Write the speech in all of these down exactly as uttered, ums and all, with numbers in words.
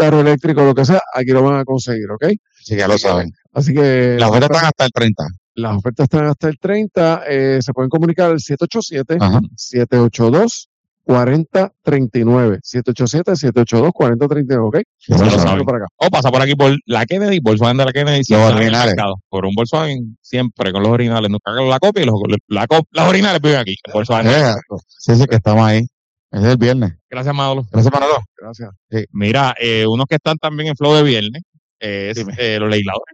carro eléctrico, lo que sea, aquí lo van a conseguir, ¿ok? Sí, ya lo saben. Así que... Las ofertas están hasta el treinta. Las ofertas están hasta el treinta. Eh, se pueden comunicar al siete ocho siete, siete ocho dos, cuatro cero tres nueve. siete ocho siete, siete ocho dos, cuatro cero tres nueve, ¿ok? Eso lo saben. Por acá. O pasa por aquí por la Kennedy, Volkswagen de la Kennedy. Los originales. Por un Volkswagen, siempre con los originales. Nunca hagan la copia y los, la, las originales viven aquí. Volkswagen. Eh, sí, sí, que estamos ahí. Ese es el viernes. Gracias, Manolo. Gracias, Manolo. Gracias. Sí. Mira, eh, unos que están también en flow de viernes es eh, los legisladores.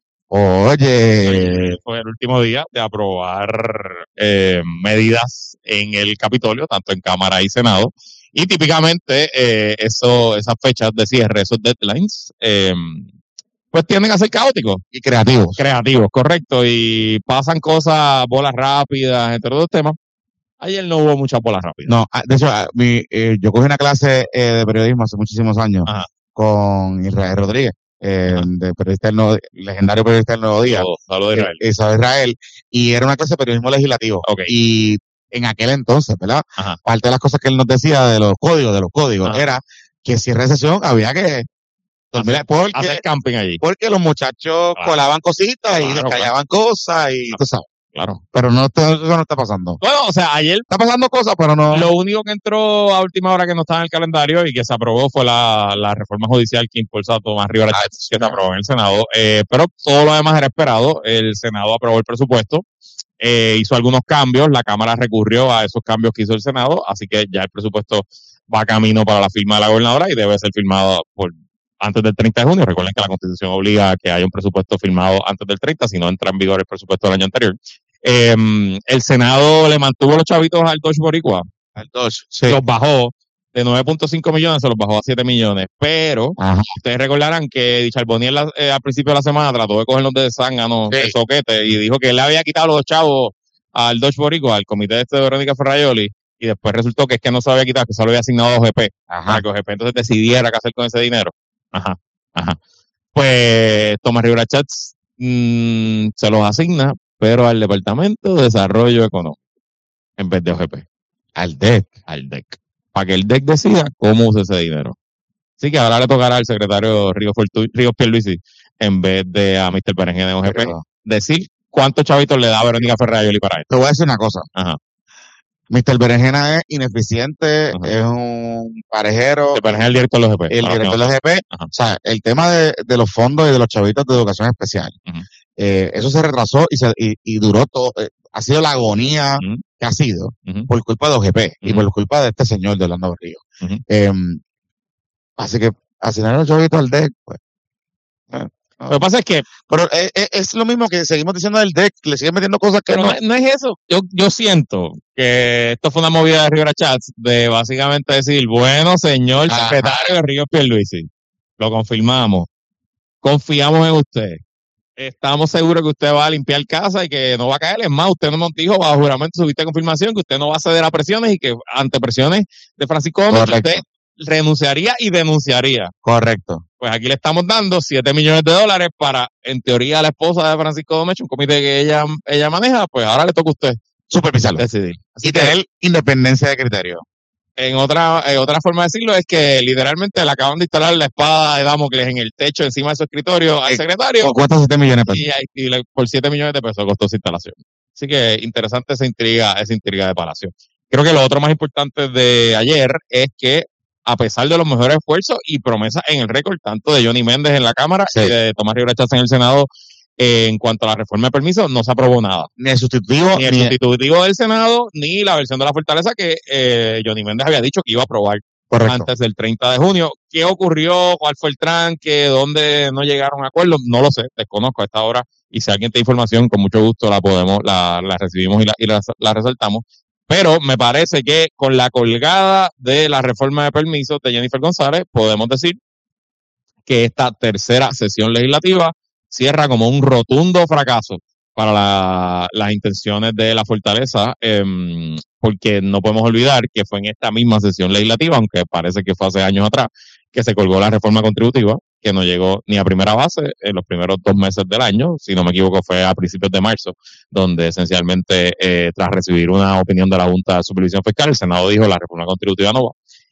Oye. Eh, fue el último día de aprobar eh, medidas en el Capitolio, tanto en Cámara y Senado. Y típicamente eh, eso, esas fechas de cierre, esos deadlines, eh, pues tienden a ser caóticos. Y creativos. Creativos, correcto. Y pasan cosas, bolas rápidas, entre otros temas. Ayer no hubo muchas bolas rápidas. No, de hecho, mi, eh, yo cogí una clase eh, de periodismo hace muchísimos años. Ajá. Con Israel Rodríguez. Eh, de periodista del Nuevo, legendario periodista del Nuevo Día. Saludos de Israel. Eh, Israel. Y era una clase de periodismo legislativo. Okay. Y en aquel entonces, ¿verdad? Ajá. Parte de las cosas que él nos decía de los códigos, de los códigos, Ajá. era que si en recesión había que dormir, hacer, porque, hacer camping allí. Porque los muchachos claro. colaban cositas y claro, descallaban claro. cosas y claro. tú sabes. Claro. Pero no, eso no está pasando. Bueno, o sea, ayer está pasando cosas, pero no. Lo único que entró a última hora que no estaba en el calendario y que se aprobó fue la, la reforma judicial que impulsa Tomás Rivera ah, Chatz, que se aprobó en el Senado. Eh, pero todo lo demás era esperado. El Senado aprobó el presupuesto, eh, hizo algunos cambios. La Cámara recurrió a esos cambios que hizo el Senado, así que ya el presupuesto va camino para la firma de la gobernadora y debe ser firmado por antes del treinta de junio. Recuerden que la Constitución obliga a que haya un presupuesto firmado antes del treinta, si no entra en vigor el presupuesto del año anterior. Eh, el Senado le mantuvo los chavitos al Dodge Boricua. Al Dodge, sí. Los bajó de nueve punto cinco millones, se los bajó a siete millones. Pero Ajá. ustedes recordarán que Charbonnier eh, al principio de la semana trató de cogerlos de zángano, sí. de soquete, y dijo que él le había quitado los chavos al Dodge Boricua, al comité este de Verónica Ferraioli, y después resultó que es que no se lo había quitado, que se lo había asignado a O G P, Ajá. para que O G P entonces decidiera qué hacer con ese dinero. Ajá, ajá. Pues Tomás Rivera Chatz mmm, se los asigna, pero al Departamento de Desarrollo Económico, en vez de O G P. Al D E C. Al D E C. Para que el D E C decida cómo usa ese dinero. Así que ahora le tocará al secretario Ríos, Ríos Pierluisi, en vez de a mister Berenjena de O G P, pero, decir cuántos chavitos le da a Verónica Ferraioli para esto. Te voy a decir una cosa. Ajá. mister Berenjena es ineficiente, Ajá. es un parejero. mister Berenjena es el director de O G P. El director de O G P. Ajá. O sea, el tema de, de los fondos y de los chavitos de educación especial. Ajá. Eh, eso se retrasó y, se, y, y duró todo, eh, ha sido la agonía uh-huh. que ha sido uh-huh. por culpa de O G P uh-huh. y por culpa de este señor de Orlando Berrío. Uh-huh. Eh, así que asignar los chavitos al D E C, pues. Eh, no. Lo que pasa es que. Pero es, es, es lo mismo que seguimos diciendo del D E C, le siguen metiendo cosas que pero no. no. No es eso. Yo, yo siento que esto fue una movida de Rivera Chatz de básicamente decir, bueno, señor Ajá. secretario de Ríos Pierluisi, lo confirmamos, confiamos en usted. Estamos seguros que usted va a limpiar casa y que no va a caer. Es más, usted nos dijo bajo juramento, subiste confirmación, que usted no va a ceder a presiones y que ante presiones de Francisco Gómez usted renunciaría y denunciaría. Correcto. Pues aquí le estamos dando siete millones de dólares para, en teoría, la esposa de Francisco Gómez, un comité que ella, ella maneja, pues ahora le toca a usted supervisarlo. Decidir. Así y que, tener independencia de criterio. En otra, en otra forma de decirlo es que literalmente le acaban de instalar la espada de Damocles en el techo encima de su escritorio al secretario. ¿Por cuánto? siete millones de pesos. Y, y le, por siete millones de pesos costó su instalación. Así que interesante esa intriga, esa intriga de Palacio. Creo que lo otro más importante de ayer es que a pesar de los mejores esfuerzos y promesas en el récord, tanto de Johnny Méndez en la Cámara sí. y de Tomás Rivera Chatz en el Senado, Eh, en cuanto a la reforma de permisos, no se aprobó nada. Ni el sustitutivo. Ni el ni sustitutivo del Senado, ni la versión de la fortaleza que eh, Johnny Méndez había dicho que iba a aprobar Correcto. antes del treinta de junio. ¿Qué ocurrió? ¿Cuál fue el tranque? ¿Dónde no llegaron a acuerdos? No lo sé, desconozco a esta hora. Y si alguien tiene información, con mucho gusto la podemos, la, la recibimos y, la, y la, la resaltamos. Pero me parece que con la colgada de la reforma de permisos de Jennifer González, podemos decir que esta tercera sesión legislativa cierra como un rotundo fracaso para la, las intenciones de la fortaleza, eh, porque no podemos olvidar que fue en esta misma sesión legislativa, aunque parece que fue hace años atrás, que se colgó la reforma contributiva, que no llegó ni a primera base en los primeros dos meses del año, si no me equivoco fue a principios de marzo, donde esencialmente eh, tras recibir una opinión de la Junta de Supervisión Fiscal, el Senado dijo la reforma contributiva no va.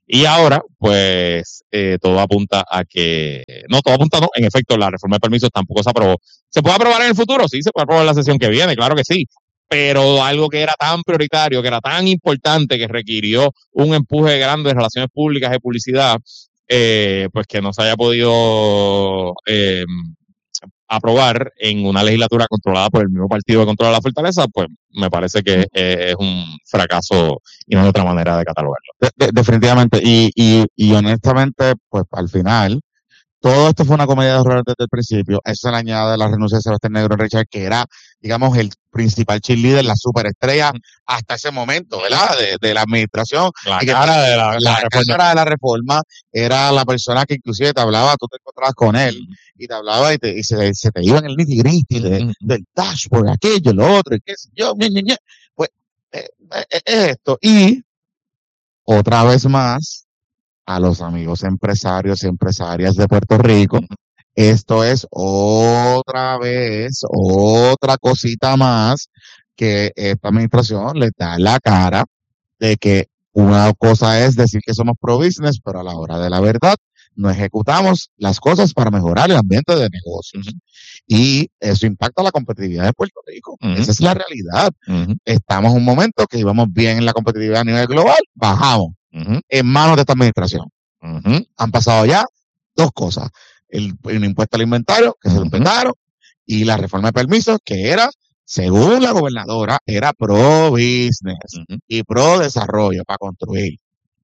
Y ahora, pues, eh, todo apunta a que, no, todo apunta, no, en efecto, la reforma de permisos tampoco se aprobó. ¿Se puede aprobar en el futuro? Sí, se puede aprobar en la sesión que viene, claro que sí. Pero algo que era tan prioritario, que era tan importante, que requirió un empuje grande de relaciones públicas, de publicidad, eh, pues que no se haya podido eh, aprobar en una legislatura controlada por el mismo partido que controla la Fortaleza, pues me parece que eh, es un fracaso y no hay otra manera de catalogarlo. De, de, definitivamente, y, y, y honestamente, pues al final, todo esto fue una comedia de horror desde el principio. Eso se le añade la renuncia de Sebastián Negro Richard, que era, digamos, el principal cheerleader, la superestrella hasta ese momento, ¿verdad? De, de la administración. La y que cara de la, la, la cara de la reforma era la persona que inclusive te hablaba, tú te encontrabas con él mm. y te hablaba y, te, y se, se te iba en el nitty gritty de, mm. del dashboard, aquello, lo otro, y qué sé yo, ñe, ñe, ñe. Pues eh, eh, es esto. Y otra vez más, a los amigos empresarios y empresarias de Puerto Rico, esto es otra vez, otra cosita más que esta administración le da la cara de que una cosa es decir que somos pro business, pero a la hora de la verdad no ejecutamos las cosas para mejorar el ambiente de negocios. Uh-huh. Y eso impacta la competitividad de Puerto Rico. Uh-huh. Esa es la realidad. Uh-huh. Estamos en un momento que íbamos bien en la competitividad a nivel global, bajamos. Uh-huh. En manos de esta administración. Uh-huh. Han pasado ya dos cosas. El, el impuesto al inventario, que uh-huh. se lo inventaron, y la reforma de permisos, que era, según la gobernadora, era pro business uh-huh. y pro desarrollo para construir.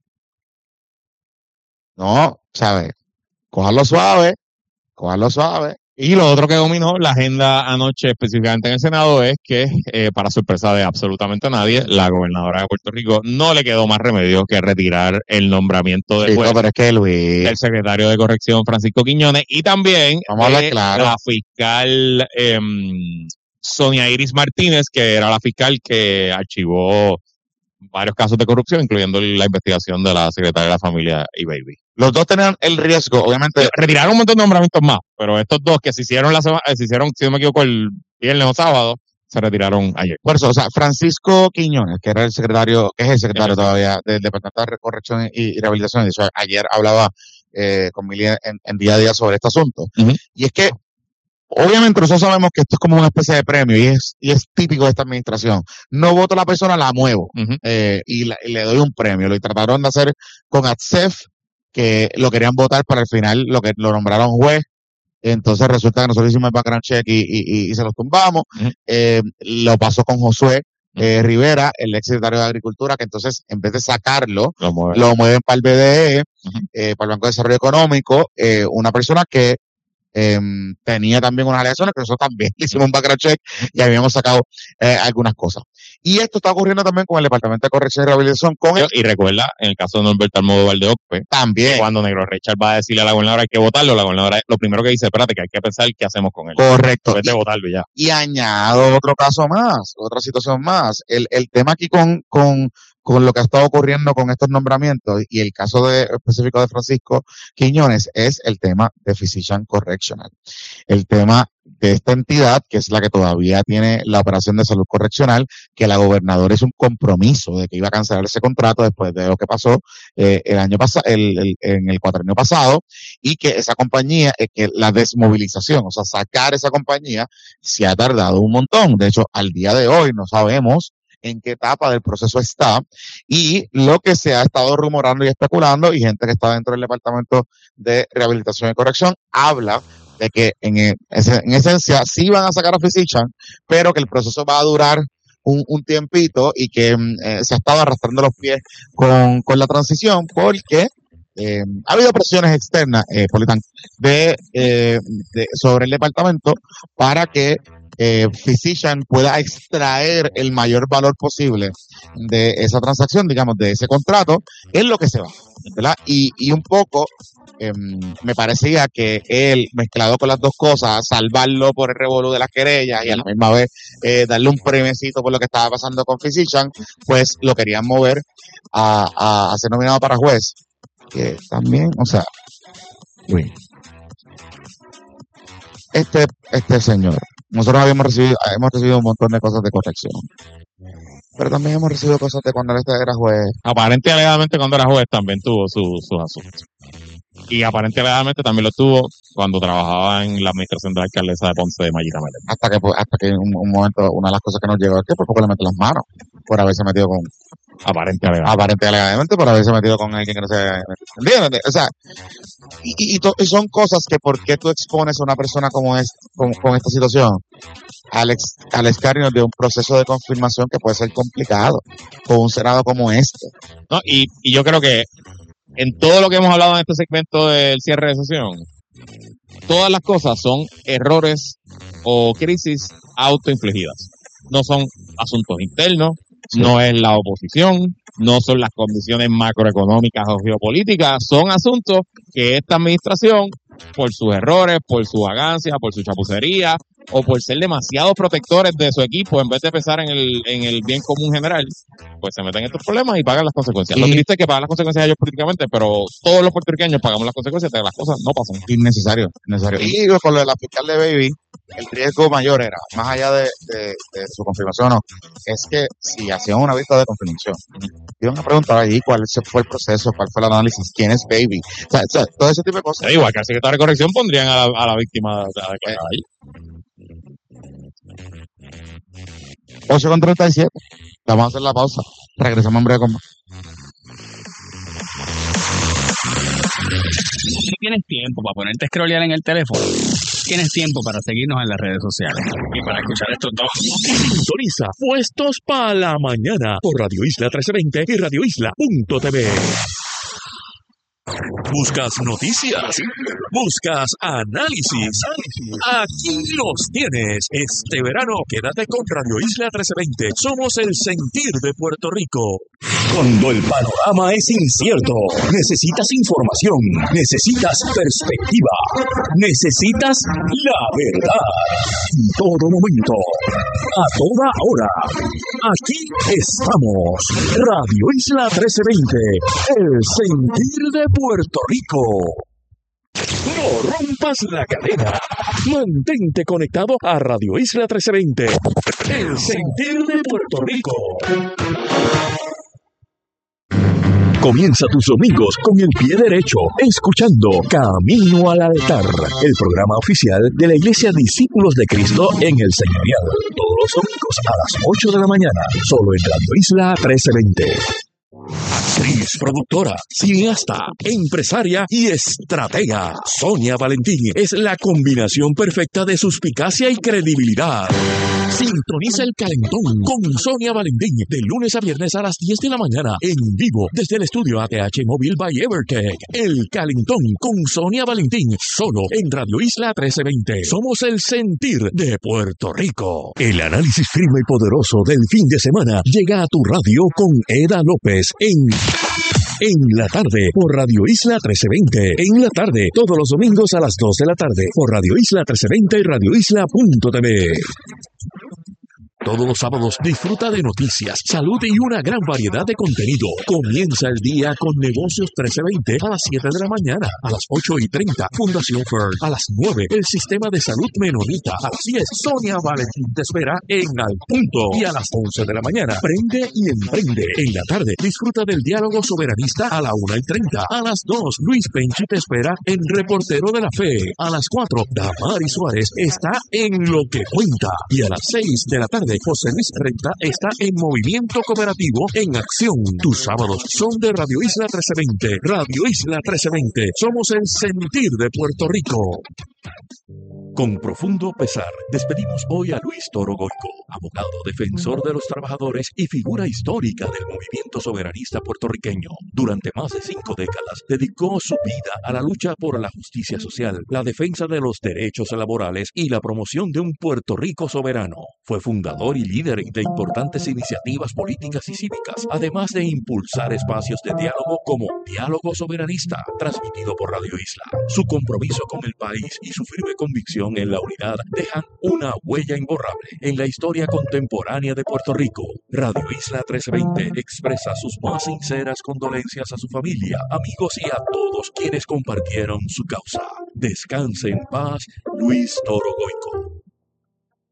No, ¿sabes? Cójalo suave, cójalo suave. Y lo otro que dominó la agenda anoche específicamente en el Senado es que, eh, para sorpresa de absolutamente nadie, la gobernadora de Puerto Rico no le quedó más remedio que retirar el nombramiento de sí, no, pero es que Luis, del secretario de Corrección Francisco Quiñones y también Vamos a hablar claro. la fiscal eh, Sonia Iris Martínez, que era la fiscal que archivó varios casos de corrupción, incluyendo la investigación de la secretaria de la familia y Baby. Los dos tenían el riesgo, obviamente. Retiraron un montón de nombramientos más, pero estos dos que se hicieron la semana, se hicieron, si no me equivoco, el viernes o sábado, se retiraron ayer. Por eso, o sea, Francisco Quiñones, que era el secretario, que es el secretario todavía del Departamento de Corrección y, y Rehabilitación, de hecho, ayer hablaba eh, con Mili en, en día a día sobre este asunto. Uh-huh. Y es que, obviamente nosotros sabemos que esto es como una especie de premio y es, y es típico de esta administración. No voto a la persona, la muevo uh-huh. eh, y, la, y le doy un premio. Lo trataron de hacer con A T S E F, que lo querían votar, pero al final lo que lo nombraron juez. Entonces resulta que nosotros hicimos el background check y, y, y, y se los tumbamos. Uh-huh. Eh, lo pasó con Josué eh, uh-huh. Rivera, el ex secretario de Agricultura, que entonces en vez de sacarlo, lo, mueve. lo mueven para el B D E, uh-huh. eh, para el Banco de Desarrollo Económico, eh, una persona que Eh, tenía también unas alegaciones que nosotros también le hicimos un background check y habíamos sacado eh, algunas cosas. Y esto está ocurriendo también con el Departamento de Corrección y Rehabilitación. Con el... Y recuerda, en el caso de Norberto Almodóvar de Ocpe, también cuando Negro Richard va a decirle a la gobernadora hay que votarlo, la gobernadora lo primero que dice, espérate, que hay que pensar qué hacemos con él. Correcto. En vez de votarlo ya. Y añado otro caso más, otra situación más. El, el tema aquí con, con con lo que ha estado ocurriendo con estos nombramientos y el caso de, específico de Francisco Quiñones es el tema de Physician Correctional. El tema de esta entidad, que es la que todavía tiene la operación de salud correccional, que la gobernadora hizo un compromiso de que iba a cancelar ese contrato después de lo que pasó eh, el año pasado, el, el, en el cuatrienio pasado, y que esa compañía, eh, que la desmovilización, o sea, sacar esa compañía, se ha tardado un montón. De hecho, al día de hoy no sabemos en qué etapa del proceso está, y lo que se ha estado rumorando y especulando, y gente que está dentro del Departamento de Rehabilitación y Corrección, habla de que en, en esencia sí van a sacar a Physician, pero que el proceso va a durar un, un tiempito y que eh, se ha estado arrastrando los pies con, con la transición, porque eh, ha habido presiones externas, eh, Politán, de, eh, de, sobre el departamento para que Eh, Physician pueda extraer el mayor valor posible de esa transacción, digamos, de ese contrato, es lo que se va, ¿verdad? Y, y un poco eh, me parecía que él, mezclado con las dos cosas, salvarlo por el revolú de las querellas y a la misma vez eh, darle un premiecito por lo que estaba pasando con Physician, pues lo querían mover a, a, a ser nominado para juez, que también, o sea, uy, este, este señor, nosotros habíamos recibido, hemos recibido un montón de cosas de corrección. Pero también hemos recibido cosas de cuando él era juez. Aparente y alegadamente cuando era juez también tuvo sus su asuntos. Y aparente y alegadamente también lo tuvo cuando trabajaba en la administración de la alcaldesa de Ponce de Mayita Meléndez. Hasta que, hasta que un, un momento, una de las cosas que nos llegó es que por poco le mete las manos por haberse metido con... Aparente y alegadamente. Aparente y alegadamente por haberse metido con alguien que no se... ¿Entiendes? O sea, y, y, y, to, y son cosas que por qué tú expones a una persona como es, con, con esta situación al, ex, al escarnio de un proceso de confirmación que puede ser complicado con un Senado como este. No, y, y yo creo que en todo lo que hemos hablado en este segmento del cierre de sesión, todas las cosas son errores o crisis autoinfligidas. No son asuntos internos, sí. No es la oposición, no son las condiciones macroeconómicas o geopolíticas, son asuntos que esta administración, por sus errores, por su vagancia, por su chapucería, o por ser demasiado protectores de su equipo en vez de pensar en el, en el bien común general, pues se meten en estos problemas y pagan las consecuencias. Y lo triste es que pagan las consecuencias ellos políticamente, pero todos los puertorriqueños pagamos las consecuencias de que las cosas no pasan. Innecesario, innecesario. Y con lo de la fiscal de Baby, el riesgo mayor era, más allá de, de, de su confirmación o no, es que si hacían una vista de confirmación, iban a preguntar allí cuál fue el proceso, cuál fue el análisis, quién es Baby, o sea, o sea todo ese tipo de cosas. Sí, igual que al secretario de corrección pondrían a la, a la víctima de que estaba ahí. ocho con treinta y siete. Vamos a hacer la pausa. Regresamos en breve con más. Tienes tiempo para ponerte a scrollear en el teléfono. Tienes tiempo para seguirnos en las redes sociales y para escuchar estos dos. Sintoniza Puestos para la Mañana por Radio Isla trece veinte y radio isla punto t v. ¿Buscas noticias? ¿Buscas análisis? Aquí los tienes. Este verano quédate con Radio Isla trece veinte. Somos el sentir de Puerto Rico. Cuando el panorama es incierto, necesitas información, necesitas perspectiva, necesitas la verdad. En todo momento, a toda hora. Aquí estamos. Radio Isla trece veinte. El sentir de Puerto Rico. No rompas la cadena. Mantente conectado a Radio Isla trece veinte. El sentir de Puerto Rico. Comienza tus domingos con el pie derecho, escuchando Camino al Altar, el programa oficial de la Iglesia Discípulos de Cristo en el Señorial. Todos los domingos a las ocho de la mañana, solo en Radio Isla trece veinte. Actriz, productora, cineasta, empresaria y estratega, Sonia Valentín es la combinación perfecta de suspicacia y credibilidad. Sintoniza El Calentón con Sonia Valentín de lunes a viernes a las diez de la mañana en vivo desde el estudio A T H Móvil by Evertech. El Calentón con Sonia Valentín solo en Radio Isla trece veinte. Somos el sentir de Puerto Rico. El análisis firme y poderoso del fin de semana llega a tu radio con Eda López en En la tarde, por Radio Isla trece veinte. En la tarde, todos los domingos a las dos de la tarde, por Radio Isla trece veinte y radio isla punto t v. Todos los sábados disfruta de noticias, salud y una gran variedad de contenido. Comienza el día con Negocios trece veinte a las siete de la mañana. A las ocho y treinta, Fundación Fern. A las nueve, el Sistema de Salud Menonita. A las diez, Sonia Valentín te espera en Al Punto. Y a las once de la mañana, Prende y Emprende. En la tarde, disfruta del diálogo soberanista a la una y treinta. A las dos, Luis Penchi te espera en Reportero de la Fe. A las cuatro, Damari Suárez está en Lo que Cuenta. Y a las seis de la tarde, José Luis Renta está en Movimiento Cooperativo en Acción. Tus sábados son de Radio Isla trece veinte. Radio Isla trece veinte. Somos el sentir de Puerto Rico. Con profundo pesar, despedimos hoy a Luis Toro Goico, abogado defensor de los trabajadores y figura histórica del movimiento soberanista puertorriqueño. Durante más de cinco décadas, dedicó su vida a la lucha por la justicia social, la defensa de los derechos laborales y la promoción de un Puerto Rico soberano. Fue fundador y líder de importantes iniciativas políticas y cívicas, además de impulsar espacios de diálogo como Diálogo Soberanista, transmitido por Radio Isla. Su compromiso con el país y su firme convicción en la unidad dejan una huella imborrable en la historia contemporánea de Puerto Rico. Radio Isla trece veinte expresa sus más sinceras condolencias a su familia, amigos y a todos quienes compartieron su causa. Descanse en paz, Luis Toro Goico.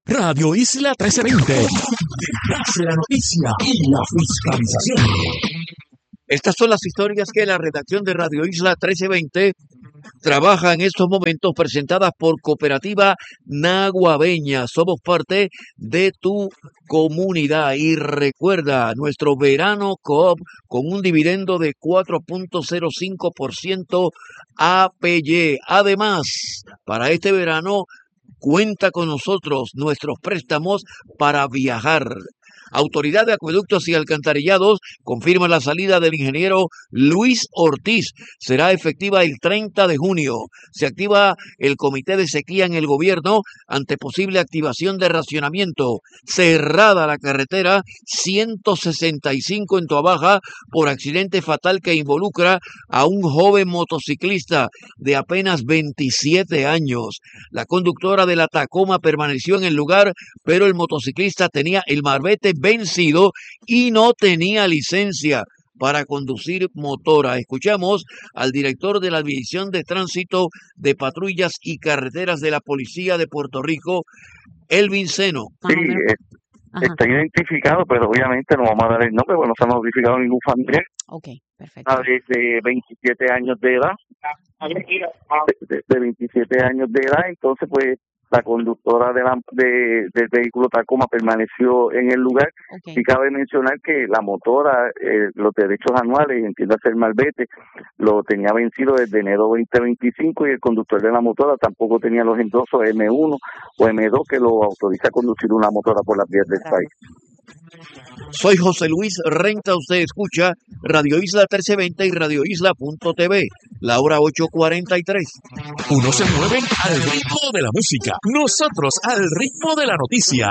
Radio Isla trece veinte. Detrás de la noticia y la fiscalización. Estas son las historias que la redacción de Radio Isla trece veinte trabaja en estos momentos, presentadas por Cooperativa Naguabeña. Somos parte de tu comunidad. Y recuerda, nuestro verano Coop con un dividendo de cuatro punto cero cinco por ciento A P Y. Además, para este verano, cuenta con nosotros nuestros préstamos para viajar. Autoridad de Acueductos y Alcantarillados confirma la salida del ingeniero Luis Ortiz. Será efectiva el treinta de junio. Se activa el comité de sequía en el gobierno ante posible activación de racionamiento. Cerrada la carretera ciento sesenta y cinco en Toabaja por accidente fatal que involucra a un joven motociclista de apenas veintisiete años. La conductora de la Tacoma permaneció en el lugar, pero el motociclista tenía el marbete vencido y no tenía licencia para conducir motora. Escuchamos al director de la División de Tránsito de Patrullas y Carreteras de la Policía de Puerto Rico, Elvin Seno. Sí, eh, está identificado, pero obviamente no vamos a dar el nombre, porque no se ha notificado ningún familiar. Ok, perfecto. De veintisiete años de edad. De, de veintisiete años de edad, entonces pues la conductora de la, de, del vehículo Tacoma permaneció en el lugar. Okay. Y cabe mencionar que la motora, eh, los derechos anuales, entiéndase el malvete, lo tenía vencido desde enero veinte veinticinco y el conductor de la motora tampoco tenía los endosos eme uno o eme dos que lo autoriza a conducir una motora por las vías del país. Soy José Luis Renta, usted escucha Radio Isla trece veinte y radio isla punto t v, la hora ocho cuarenta y tres. Unos se mueven al ritmo de la música, nosotros al ritmo de la noticia.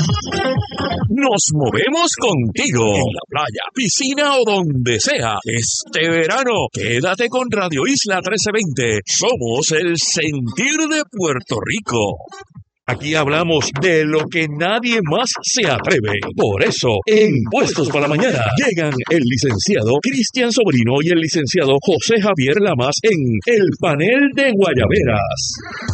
Nos movemos contigo, en la playa, piscina o donde sea. Este verano, quédate con Radio Isla trece veinte. Somos el sentir de Puerto Rico. Aquí hablamos de lo que nadie más se atreve. Por eso, en Puestos para la Mañana, llegan el licenciado Cristian Sobrino y el licenciado José Javier Lamas en el panel de Guayaberas.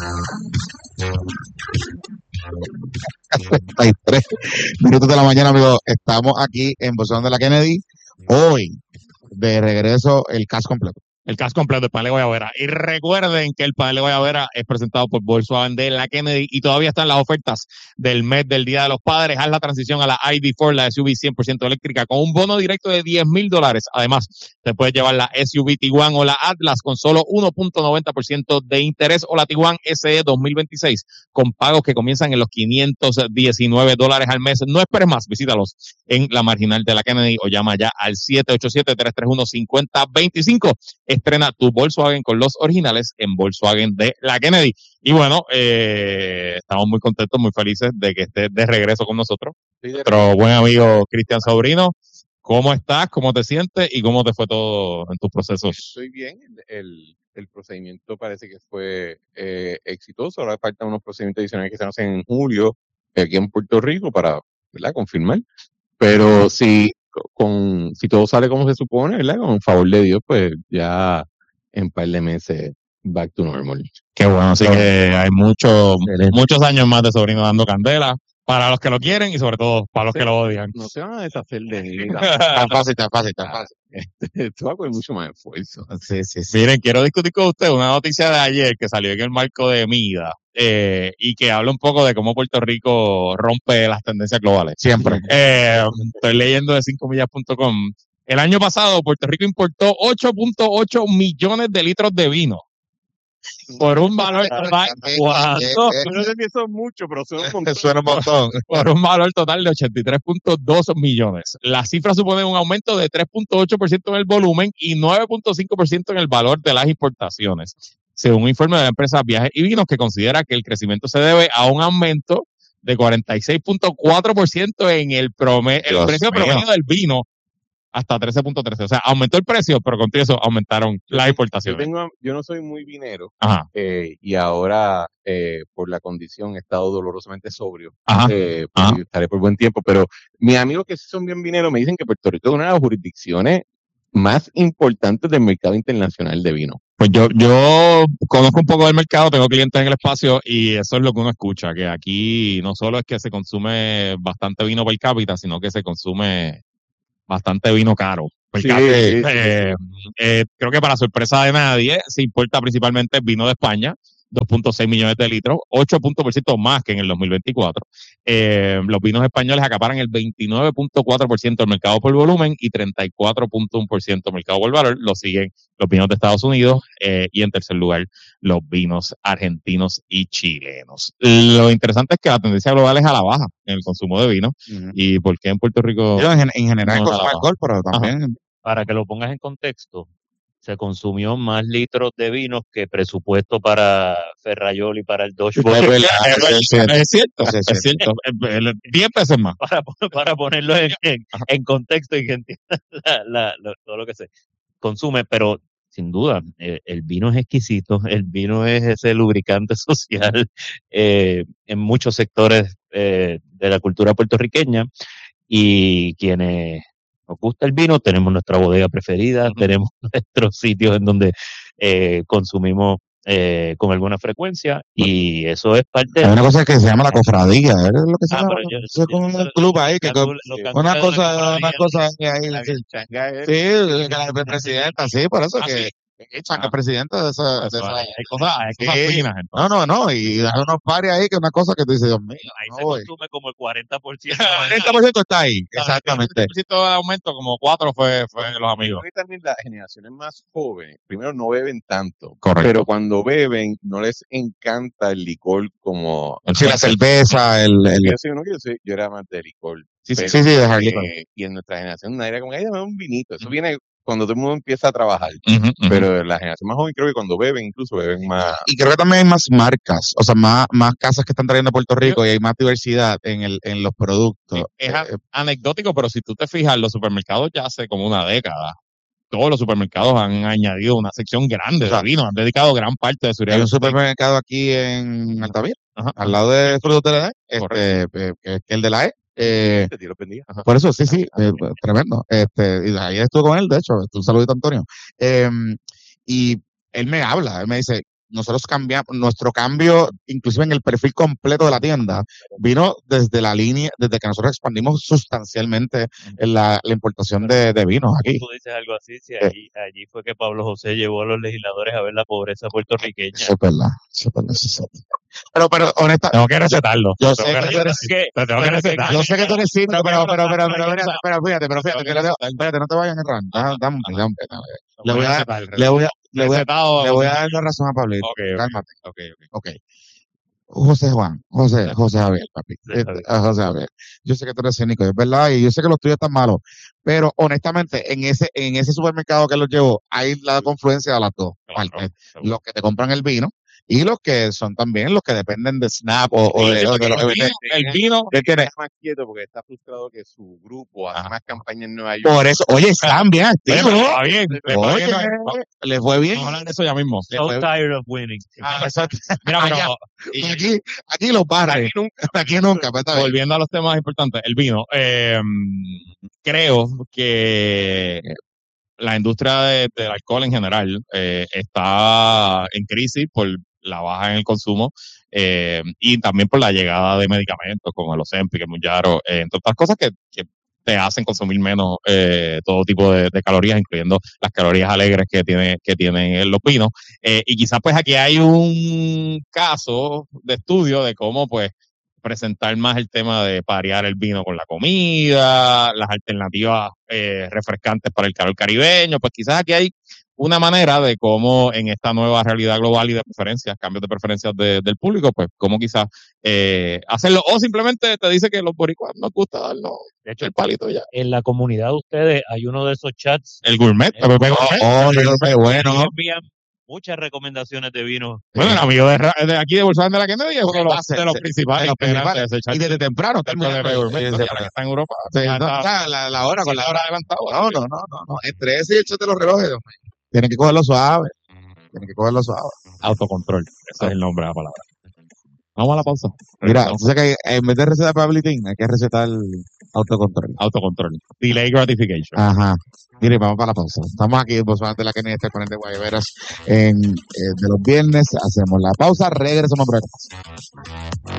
treinta y tres minutos de la mañana, amigos. Estamos aquí en Bolsón de la Kennedy. Hoy, de regreso, el cast completo. El cast completo del panel de Guayabera. Y recuerden que el panel de Guayabera es presentado por Volkswagen de la Kennedy y todavía están las ofertas del mes del Día de los Padres. Haz la transición a la I D cuatro, la S U V cien por ciento eléctrica, con un bono directo de diez mil dólares. Además, te puedes llevar la S U V Tiguan o la Atlas con solo uno punto noventa por ciento de interés, o la Tiguan S E dos mil veintiséis con pagos que comienzan en los quinientos diecinueve dólares al mes. No esperes más, visítalos en la marginal de la Kennedy o llama ya al siete ocho siete, tres tres uno, cinco cero dos cinco. Estrena tu Volkswagen con los originales en Volkswagen de la Kennedy. Y bueno, eh, estamos muy contentos, muy felices de que estés de regreso con nosotros. Sí, nuestro buen amigo Cristian Sobrino. ¿Cómo estás? ¿Cómo te sientes? ¿Y cómo te fue todo en tus procesos? Estoy bien. El, el procedimiento parece que fue eh, exitoso. Ahora faltan unos procedimientos adicionales que se hacen en julio aquí en Puerto Rico para, ¿verdad?, confirmar. Pero si, con, si todo sale como se supone, ¿verdad?, con favor de Dios, pues ya en un par de meses back to normal. Qué bueno, así que hay muchos muchos años más de Sobrino dando candela para los que lo quieren y sobre todo para los sí, que lo odian. No se van a deshacer de mí. Tan fácil, tan fácil, tan fácil. Esto va a coger mucho más esfuerzo. Sí, sí, sí. Miren, quiero discutir con ustedes una noticia de ayer que salió en el marco de MIDA eh, y que habla un poco de cómo Puerto Rico rompe las tendencias globales. Siempre. Eh, estoy leyendo de cinco millas punto com. El año pasado, Puerto Rico importó ocho punto ocho millones de litros de vino. Por un valor total. ¿Cuánto? No sé si eso es mucho, pero suena un montón. Suena un montón. Por un valor total de ochenta y tres punto dos millones. La cifra supone un aumento de tres punto ocho por ciento en el volumen y nueve punto cinco por ciento en el valor de las importaciones, según un informe de la empresa Viajes y Vinos, que considera que el crecimiento se debe a un aumento de cuarenta y seis punto cuatro por ciento en el, promedio, el precio promedio del vino, hasta trece punto trece. O sea, aumentó el precio, pero con eso aumentaron las importaciones. Yo, tengo, yo no soy muy vinero. Eh, y ahora, eh, por la condición, he estado dolorosamente sobrio. Ajá. Eh, Ajá. Estaré por buen tiempo. Pero mis amigos que sí son bien vineros me dicen que Puerto Rico es una de las jurisdicciones más importantes del mercado internacional de vino. Pues yo, yo conozco un poco del mercado, tengo clientes en el espacio y eso es lo que uno escucha, que aquí no solo es que se consume bastante vino per cápita, sino que se consume bastante vino caro. Per Sí, cápita. sí, sí, Eh, eh, creo que para sorpresa de nadie, se importa principalmente el vino de España, dos punto seis millones de litros, ocho punto por ciento más que en el dos mil veinticuatro. Eh, los vinos españoles acaparan el veintinueve punto cuatro por ciento del mercado por volumen y treinta y cuatro punto uno por ciento del mercado por valor. Lo siguen los vinos de Estados Unidos eh, y en tercer lugar los vinos argentinos y chilenos. Lo interesante es que la tendencia global es a la baja en el consumo de vino. Uh-huh. ¿Y por qué en Puerto Rico? Yo, en, en general no consumo alcohol, pero también... Ajá. Para que lo pongas en contexto, se consumió más litros de vinos que presupuesto para Ferrayol y para el Dodge Bowl. Es, es, cierto, es cierto, es cierto. diez veces más. Para, para ponerlo en, en, en contexto y que entiendan la, la, la, todo lo que se consume, pero sin duda, eh, el vino es exquisito, el vino es ese lubricante social eh, en muchos sectores eh, de la cultura puertorriqueña y quienes... nos gusta el vino, tenemos nuestra bodega preferida, uh-huh. tenemos nuestros sitios en donde eh, consumimos eh, con alguna frecuencia y eso es parte... Hay una cosa que se llama la cofradía, ¿es lo que se ah, llama? Yo, es como un club ahí, que con, una cosa, una cosa ahí, sí, sí, la presidenta, sí, por eso ah, que... Sí. Changa ah. presidenta de esa, de esa hay cosas, hay cosas sí. finas, no, no, no, y hay unos pares ahí que una cosa que tú dices, Dios mío, ahí no se voy. consume como el cuarenta por ciento. El cuarenta por ciento está ahí, exactamente. El cuarenta por ciento de aumento, como cuatro fue, fue los amigos. Y también las generaciones más jóvenes, primero no beben tanto, correcto, pero cuando beben no les encanta el licor como... Sí, la cerveza, el... el... Yo, soy uno que yo, soy, yo era amante de licor. Sí, sí, sí, sí, de eh, y en nuestra generación una era como, ay, dame un vinito, eso viene... cuando todo el mundo empieza a trabajar, uh-huh, uh-huh. pero la generación más joven creo que cuando beben incluso beben más. Y creo que también hay más marcas, o sea, más, más casas que están trayendo a Puerto Rico y hay más diversidad en el en los productos. Es eh, anecdótico, pero si tú te fijas, los supermercados ya hace como una década, todos los supermercados han añadido una sección grande de vino, han dedicado gran parte de su Hay un supermercado aquí en Altavira, uh-huh. al lado de Frutos de la E, este, que es el de la E. Eh, por eso, sí, sí, eh, tremendo. Este, y ahí estuve con él, de hecho, un saludito a Antonio. Eh, y él me habla, él me dice, nosotros cambiamos, nuestro cambio, inclusive en el perfil completo de la tienda, vino desde la línea, desde que nosotros expandimos sustancialmente en la, la importación de, de vinos aquí. Tú dices algo así, si allí, eh, allí fue que Pablo José llevó a los legisladores a ver la pobreza puertorriqueña. Eso es verdad, eso es verdad, eso es Pero, pero, honesta, tengo que recetarlo. Yo, yo sé que tú eres, que, tengo que recetarlo. Yo sé que tú eres cínico, pero, pero, pero, pero, pero, pero, fíjate, pero fíjate, que le debo, espérate, no te vayas a errar. Dame un dame, le voy a, le voy a, le voy a, le voy a dar la razón a Pablito. Okay, cálmate. Okay, okay. Okay. José Juan, José, José Javier, papi. José Javier. Yo sé que tú eres cínico, es verdad, y yo sé que los tuyos están malos, pero honestamente, en ese, en ese supermercado que los llevo, hay la confluencia de las dos partes. Los que te compran el vino y los que son también los que dependen de Snap o, o de, o de los el vino, el vino él tiene más quieto porque está frustrado que su grupo hace más campaña en Nueva York. Por eso, oye, están bien activos. Está bien, oye, le fue bien. Vamos a hablar de eso ya mismo. So tired of winning. Ah, exacto. Mira, pero y aquí, aquí los barres. Aquí nunca. Aquí nunca. Pues, volviendo a los temas importantes, el vino. Eh, creo que la industria de, del alcohol en general eh, está en crisis por la baja en el consumo eh, y también por la llegada de medicamentos como el Ozempic, el Mounjaro, eh, entre otras cosas que, que te hacen consumir menos eh, todo tipo de, de calorías, incluyendo las calorías alegres que tiene que tienen los vinos. Eh, y quizás pues aquí hay un caso de estudio de cómo pues presentar más el tema de parear el vino con la comida, las alternativas eh, refrescantes para el calor caribeño, pues quizás aquí hay una manera de cómo en esta nueva realidad global y de preferencias, cambios de preferencias de, del público, pues cómo quizás eh, hacerlo, o simplemente te dice que los boricuas nos gusta darnos de hecho, el palito ya. En la comunidad de ustedes hay uno de esos chats. El gourmet, el, el, el, oh, el, el bueno. Envían muchas recomendaciones de vino. Bueno, el amigo de, de aquí de Bolsón de la Kennedy es uno de los, de los principales. Los principales. Y desde temprano, está en Europa. La, la hora con la hora adelantada. No, no, no, no, no. Entre ese y el chat de los relojes, tienen que cogerlo suave. Tienen que cogerlo suave. Autocontrol. Ese es el nombre de la palabra. Vamos a la pausa. Mira, tú sabes que en vez de recetar Pablitín, hay que recetar Autocontrol. Autocontrol. Delay gratification. Ajá. Mire, vamos para la pausa. Estamos aquí, vos de la Kennedy está con el de Guayaberas en, eh, de los viernes. Hacemos la pausa, regresamos por acá.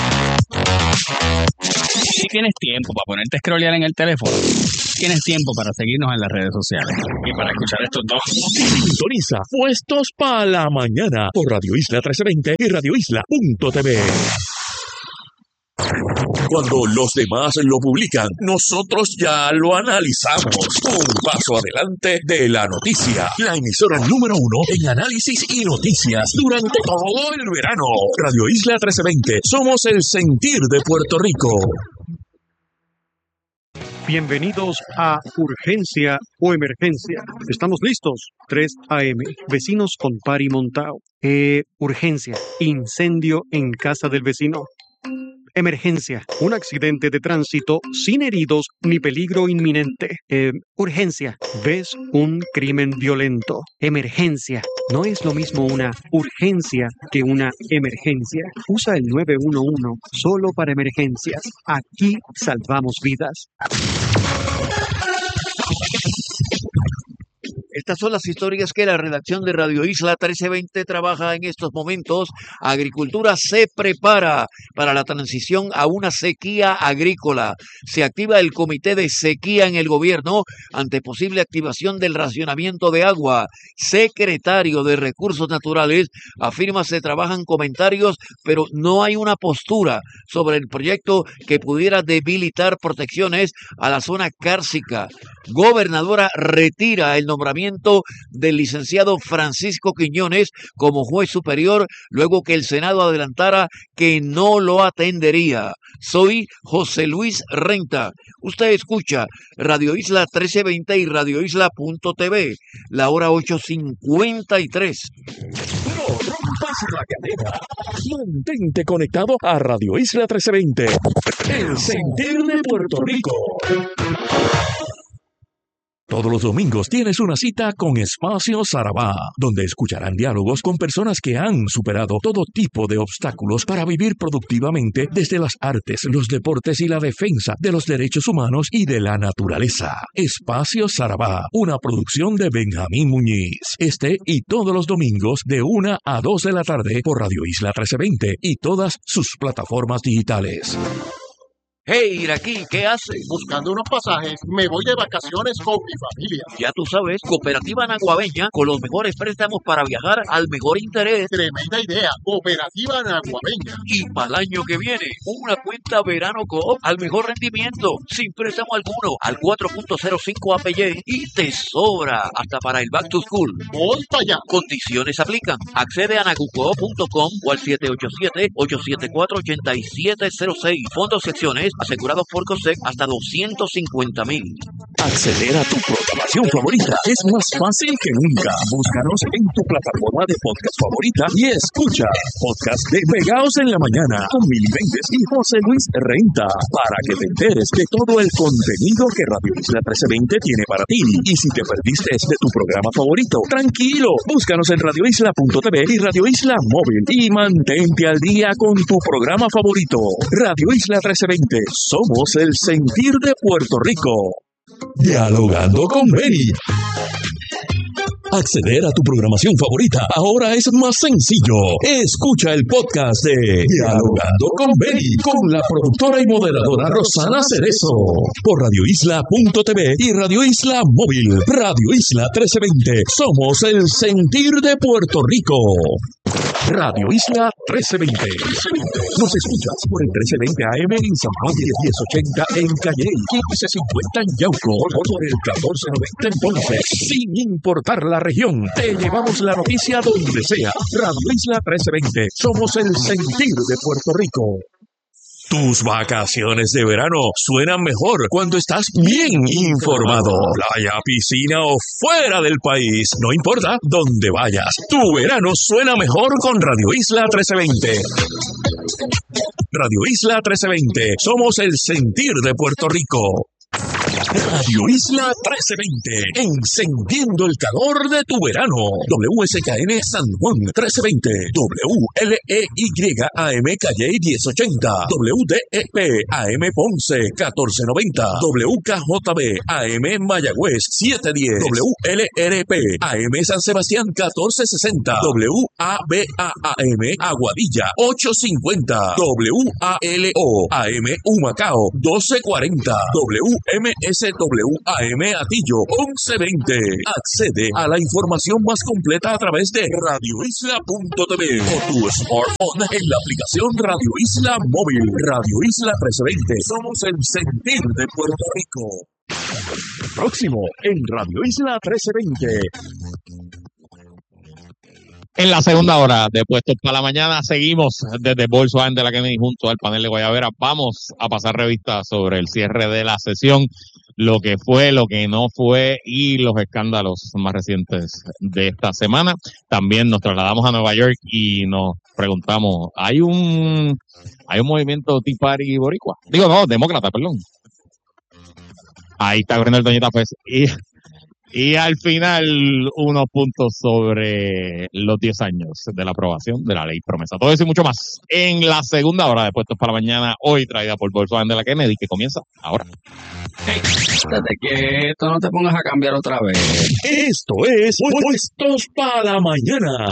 Si tienes tiempo para ponerte a scrollear en el teléfono, tienes tiempo para seguirnos en las redes sociales y para escuchar estos dos. Sintoniza Puestos para la Mañana por Radio Isla trece veinte y radio isla punto t v. Cuando los demás lo publican, nosotros ya lo analizamos. Un paso adelante de la noticia. La emisora número uno en análisis y noticias durante todo el verano. Radio Isla trece veinte. Somos el sentir de Puerto Rico. Bienvenidos a Urgencia o Emergencia. Estamos listos. tres a eme. Vecinos con pari montao. Eh, urgencia. Incendio en casa del vecino. Emergencia. Un accidente de tránsito sin heridos ni peligro inminente. Eh, urgencia. ¿Ves un crimen violento? Emergencia. No es lo mismo una urgencia que una emergencia. Usa el nueve uno uno solo para emergencias. Aquí salvamos vidas. Estas son las historias que la redacción de Radio Isla trece veinte trabaja en estos momentos. Agricultura se prepara para la transición a una sequía agrícola. Se activa el comité de sequía en el gobierno ante posible activación del racionamiento de agua. Secretario de Recursos Naturales afirma se trabajan comentarios, pero no hay una postura sobre el proyecto que pudiera debilitar protecciones a la zona cárcica. Gobernadora retira el nombramiento del licenciado Francisco Quiñones como juez superior luego que el Senado adelantara que no lo atendería. Soy José Luis Renta. Usted escucha Radio Isla trece veinte y radio isla punto t v. La hora ocho cincuenta y tres. No rompas la cadena. Mantente conectado a Radio Isla trece veinte. El sentir de Puerto Rico. Todos los domingos tienes una cita con Espacio Sarabá, donde escucharán diálogos con personas que han superado todo tipo de obstáculos para vivir productivamente desde las artes, los deportes y la defensa de los derechos humanos y de la naturaleza. Espacio Sarabá, una producción de Benjamín Muñiz. Este y todos los domingos de una a dos de la tarde por Radio Isla trece veinte y todas sus plataformas digitales. Hey, Iraquí, ¿qué haces? Buscando unos pasajes, me voy de vacaciones con mi familia. Ya tú sabes, Cooperativa Naguabeña, con los mejores préstamos para viajar al mejor interés. Tremenda idea, Cooperativa Naguabeña. Y para el año que viene, una cuenta Verano Coop al mejor rendimiento, sin préstamo alguno, al cuatro punto cero cinco A P Y y te sobra hasta para el Back to School. Voy para allá. Condiciones aplican. Accede a nagucoop punto com o al siete ocho siete, ocho siete cuatro, ocho siete cero seis. Fondos secciones asegurados por COSEC hasta doscientos cincuenta mil. Acceder a tu programación favorita es más fácil que nunca. Búscanos en tu plataforma de podcast favorita y escucha podcast de Pegaos en la Mañana con Mili Méndez y José Luis Renta para que te enteres de todo el contenido que Radio Isla trece veinte tiene para ti. Y si te perdiste de tu programa favorito, tranquilo, búscanos en radio isla punto t v y Radio Isla Móvil y mantente al día con tu programa favorito. Radio Isla trece veinte. Somos el sentir de Puerto Rico. Dialogando con Benny. Acceder a tu programación favorita ahora es más sencillo. Escucha el podcast de Dialogando con Benny con la productora y moderadora Rosana Cerezo por radio isla punto t v y Radio Isla Móvil. Radio Isla trece veinte. Somos el sentir de Puerto Rico. Radio Isla trece veinte. Nos escuchas por el trece veinte A M en San Juan, diez ochenta en Calle, quince cincuenta en Yauco, por el catorce noventa en Ponce. Sin importar la región, te llevamos la noticia donde sea. Radio Isla trece veinte. Somos el sentir de Puerto Rico. Tus vacaciones de verano suenan mejor cuando estás bien informado. Playa, piscina o fuera del país, no importa dónde vayas. Tu verano suena mejor con Radio Isla trece veinte. Radio Isla trece veinte. Somos el sentir de Puerto Rico. Radio Isla trece veinte, encendiendo el calor de tu verano. W S K N San Juan trece veinte, W L E Y A M Calle diez ochenta, W D E P A M Ponce catorce noventa, W K J B A M Mayagüez siete diez, W L R P A M San Sebastián catorce sesenta, W A B A A M Aguadilla ocho cincuenta, W A L O A M Humacao doce cuarenta, W M S W A M Atillo once veinte. Accede a la información más completa a través de radio isla punto t v o tu smartphone en la aplicación Radio Isla Móvil. Radio Isla trece veinte. Somos el sentir de Puerto Rico. Próximo en Radio Isla trece veinte. En la segunda hora de Puestos para la Mañana seguimos desde Volkswagen de la Kennedy junto al panel de Guayabera. Vamos a pasar revista sobre el cierre de la sesión, lo que fue, lo que no fue y los escándalos más recientes de esta semana. También nos trasladamos a Nueva York y nos preguntamos, ¿hay un hay un movimiento Tea Party boricua? Digo, no, demócrata, perdón. Ahí está corriendo el Doñita Pez. Y Y al final, unos puntos sobre los diez años de la aprobación de la ley promesa. Todo eso y mucho más en la segunda hora de Puestos para la Mañana, hoy traída por Volkswagen de la Kennedy, que comienza ahora. Hey, estate quieto, no te pongas a cambiar otra vez. Esto es Puestos para la Mañana.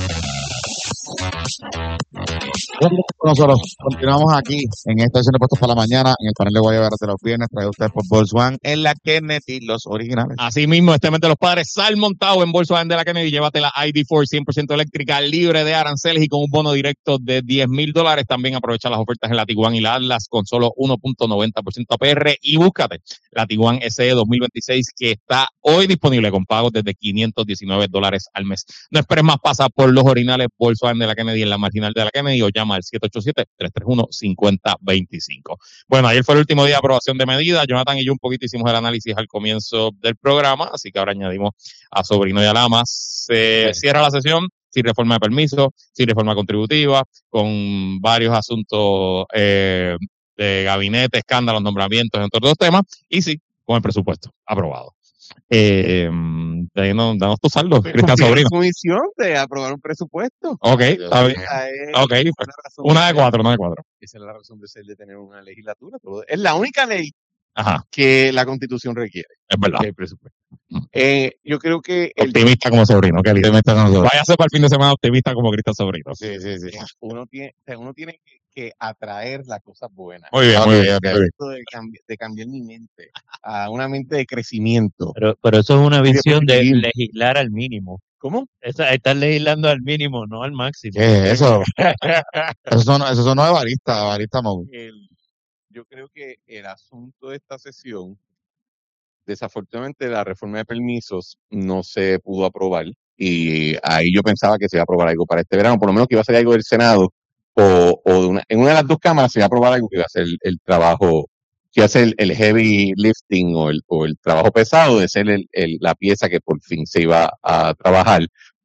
Nosotros continuamos aquí en esta edición de Puestos para la Mañana en el panel de Guayabera de los viernes, traído ustedes por Volkswagen en la Kennedy, los originales. Así mismo, este mes de los padres, sal montado en Volkswagen de la Kennedy, llévate la I D cuatro cien por ciento eléctrica, libre de aranceles y con un bono directo de diez mil dólares. También aprovecha las ofertas en la Tiguan y la Atlas con solo uno punto noventa por ciento A P R y búscate la Tiguan S E dos mil veintiséis que está hoy disponible con pagos desde quinientos diecinueve dólares al mes. No esperes más, pasa por los originales Volkswagen de la Kennedy en la marginal de la Kennedy o llama al siete ocho siete, tres tres uno, cinco cero dos cinco. Bueno, ayer fue el último día de aprobación de medidas. Jonathan y yo un poquito hicimos el análisis al comienzo del programa, así que ahora añadimos a Sobrino y a Lamas. Se sí. cierra la sesión sin reforma de permiso, sin reforma contributiva, con varios asuntos eh, de gabinete, escándalos, nombramientos, entre otros temas, y sí, con el presupuesto aprobado. Eh, danos, danos tu saldo, Cristian Sobrino. Su misión de aprobar un presupuesto. Ok, está bien. Ok, una de cuatro, una de cuatro. Esa es la razón de ser de tener una legislatura. Es la única ley Ajá. que la Constitución requiere. Es verdad. El presupuesto. Eh, yo creo que... El... Optimista como Sobrino. Que optimista como Sobrino. Váyase para el fin de semana optimista como Cristian Sobrino. Sí, sí, sí. Uno tiene, uno tiene que, que atraer las cosas buenas. Muy bien, muy bien. Okay. Muy bien. De, cambi de cambiar mi mente a una mente de crecimiento. Pero, pero eso es una visión de legislar al mínimo. ¿Cómo? Esa, estás legislando al mínimo, no al máximo. ¿Qué es eso? eso, no, eso no es barista, barista móvil. El, yo creo que el asunto de esta sesión, desafortunadamente la reforma de permisos no se pudo aprobar y ahí yo pensaba que se iba a aprobar algo para este verano, por lo menos que iba a ser algo del Senado o, o de una, en una de las dos cámaras se iba a aprobar algo que iba a ser el, el trabajo, que iba a ser el, el heavy lifting o el, o el trabajo pesado de ser el, el, la pieza que por fin se iba a trabajar.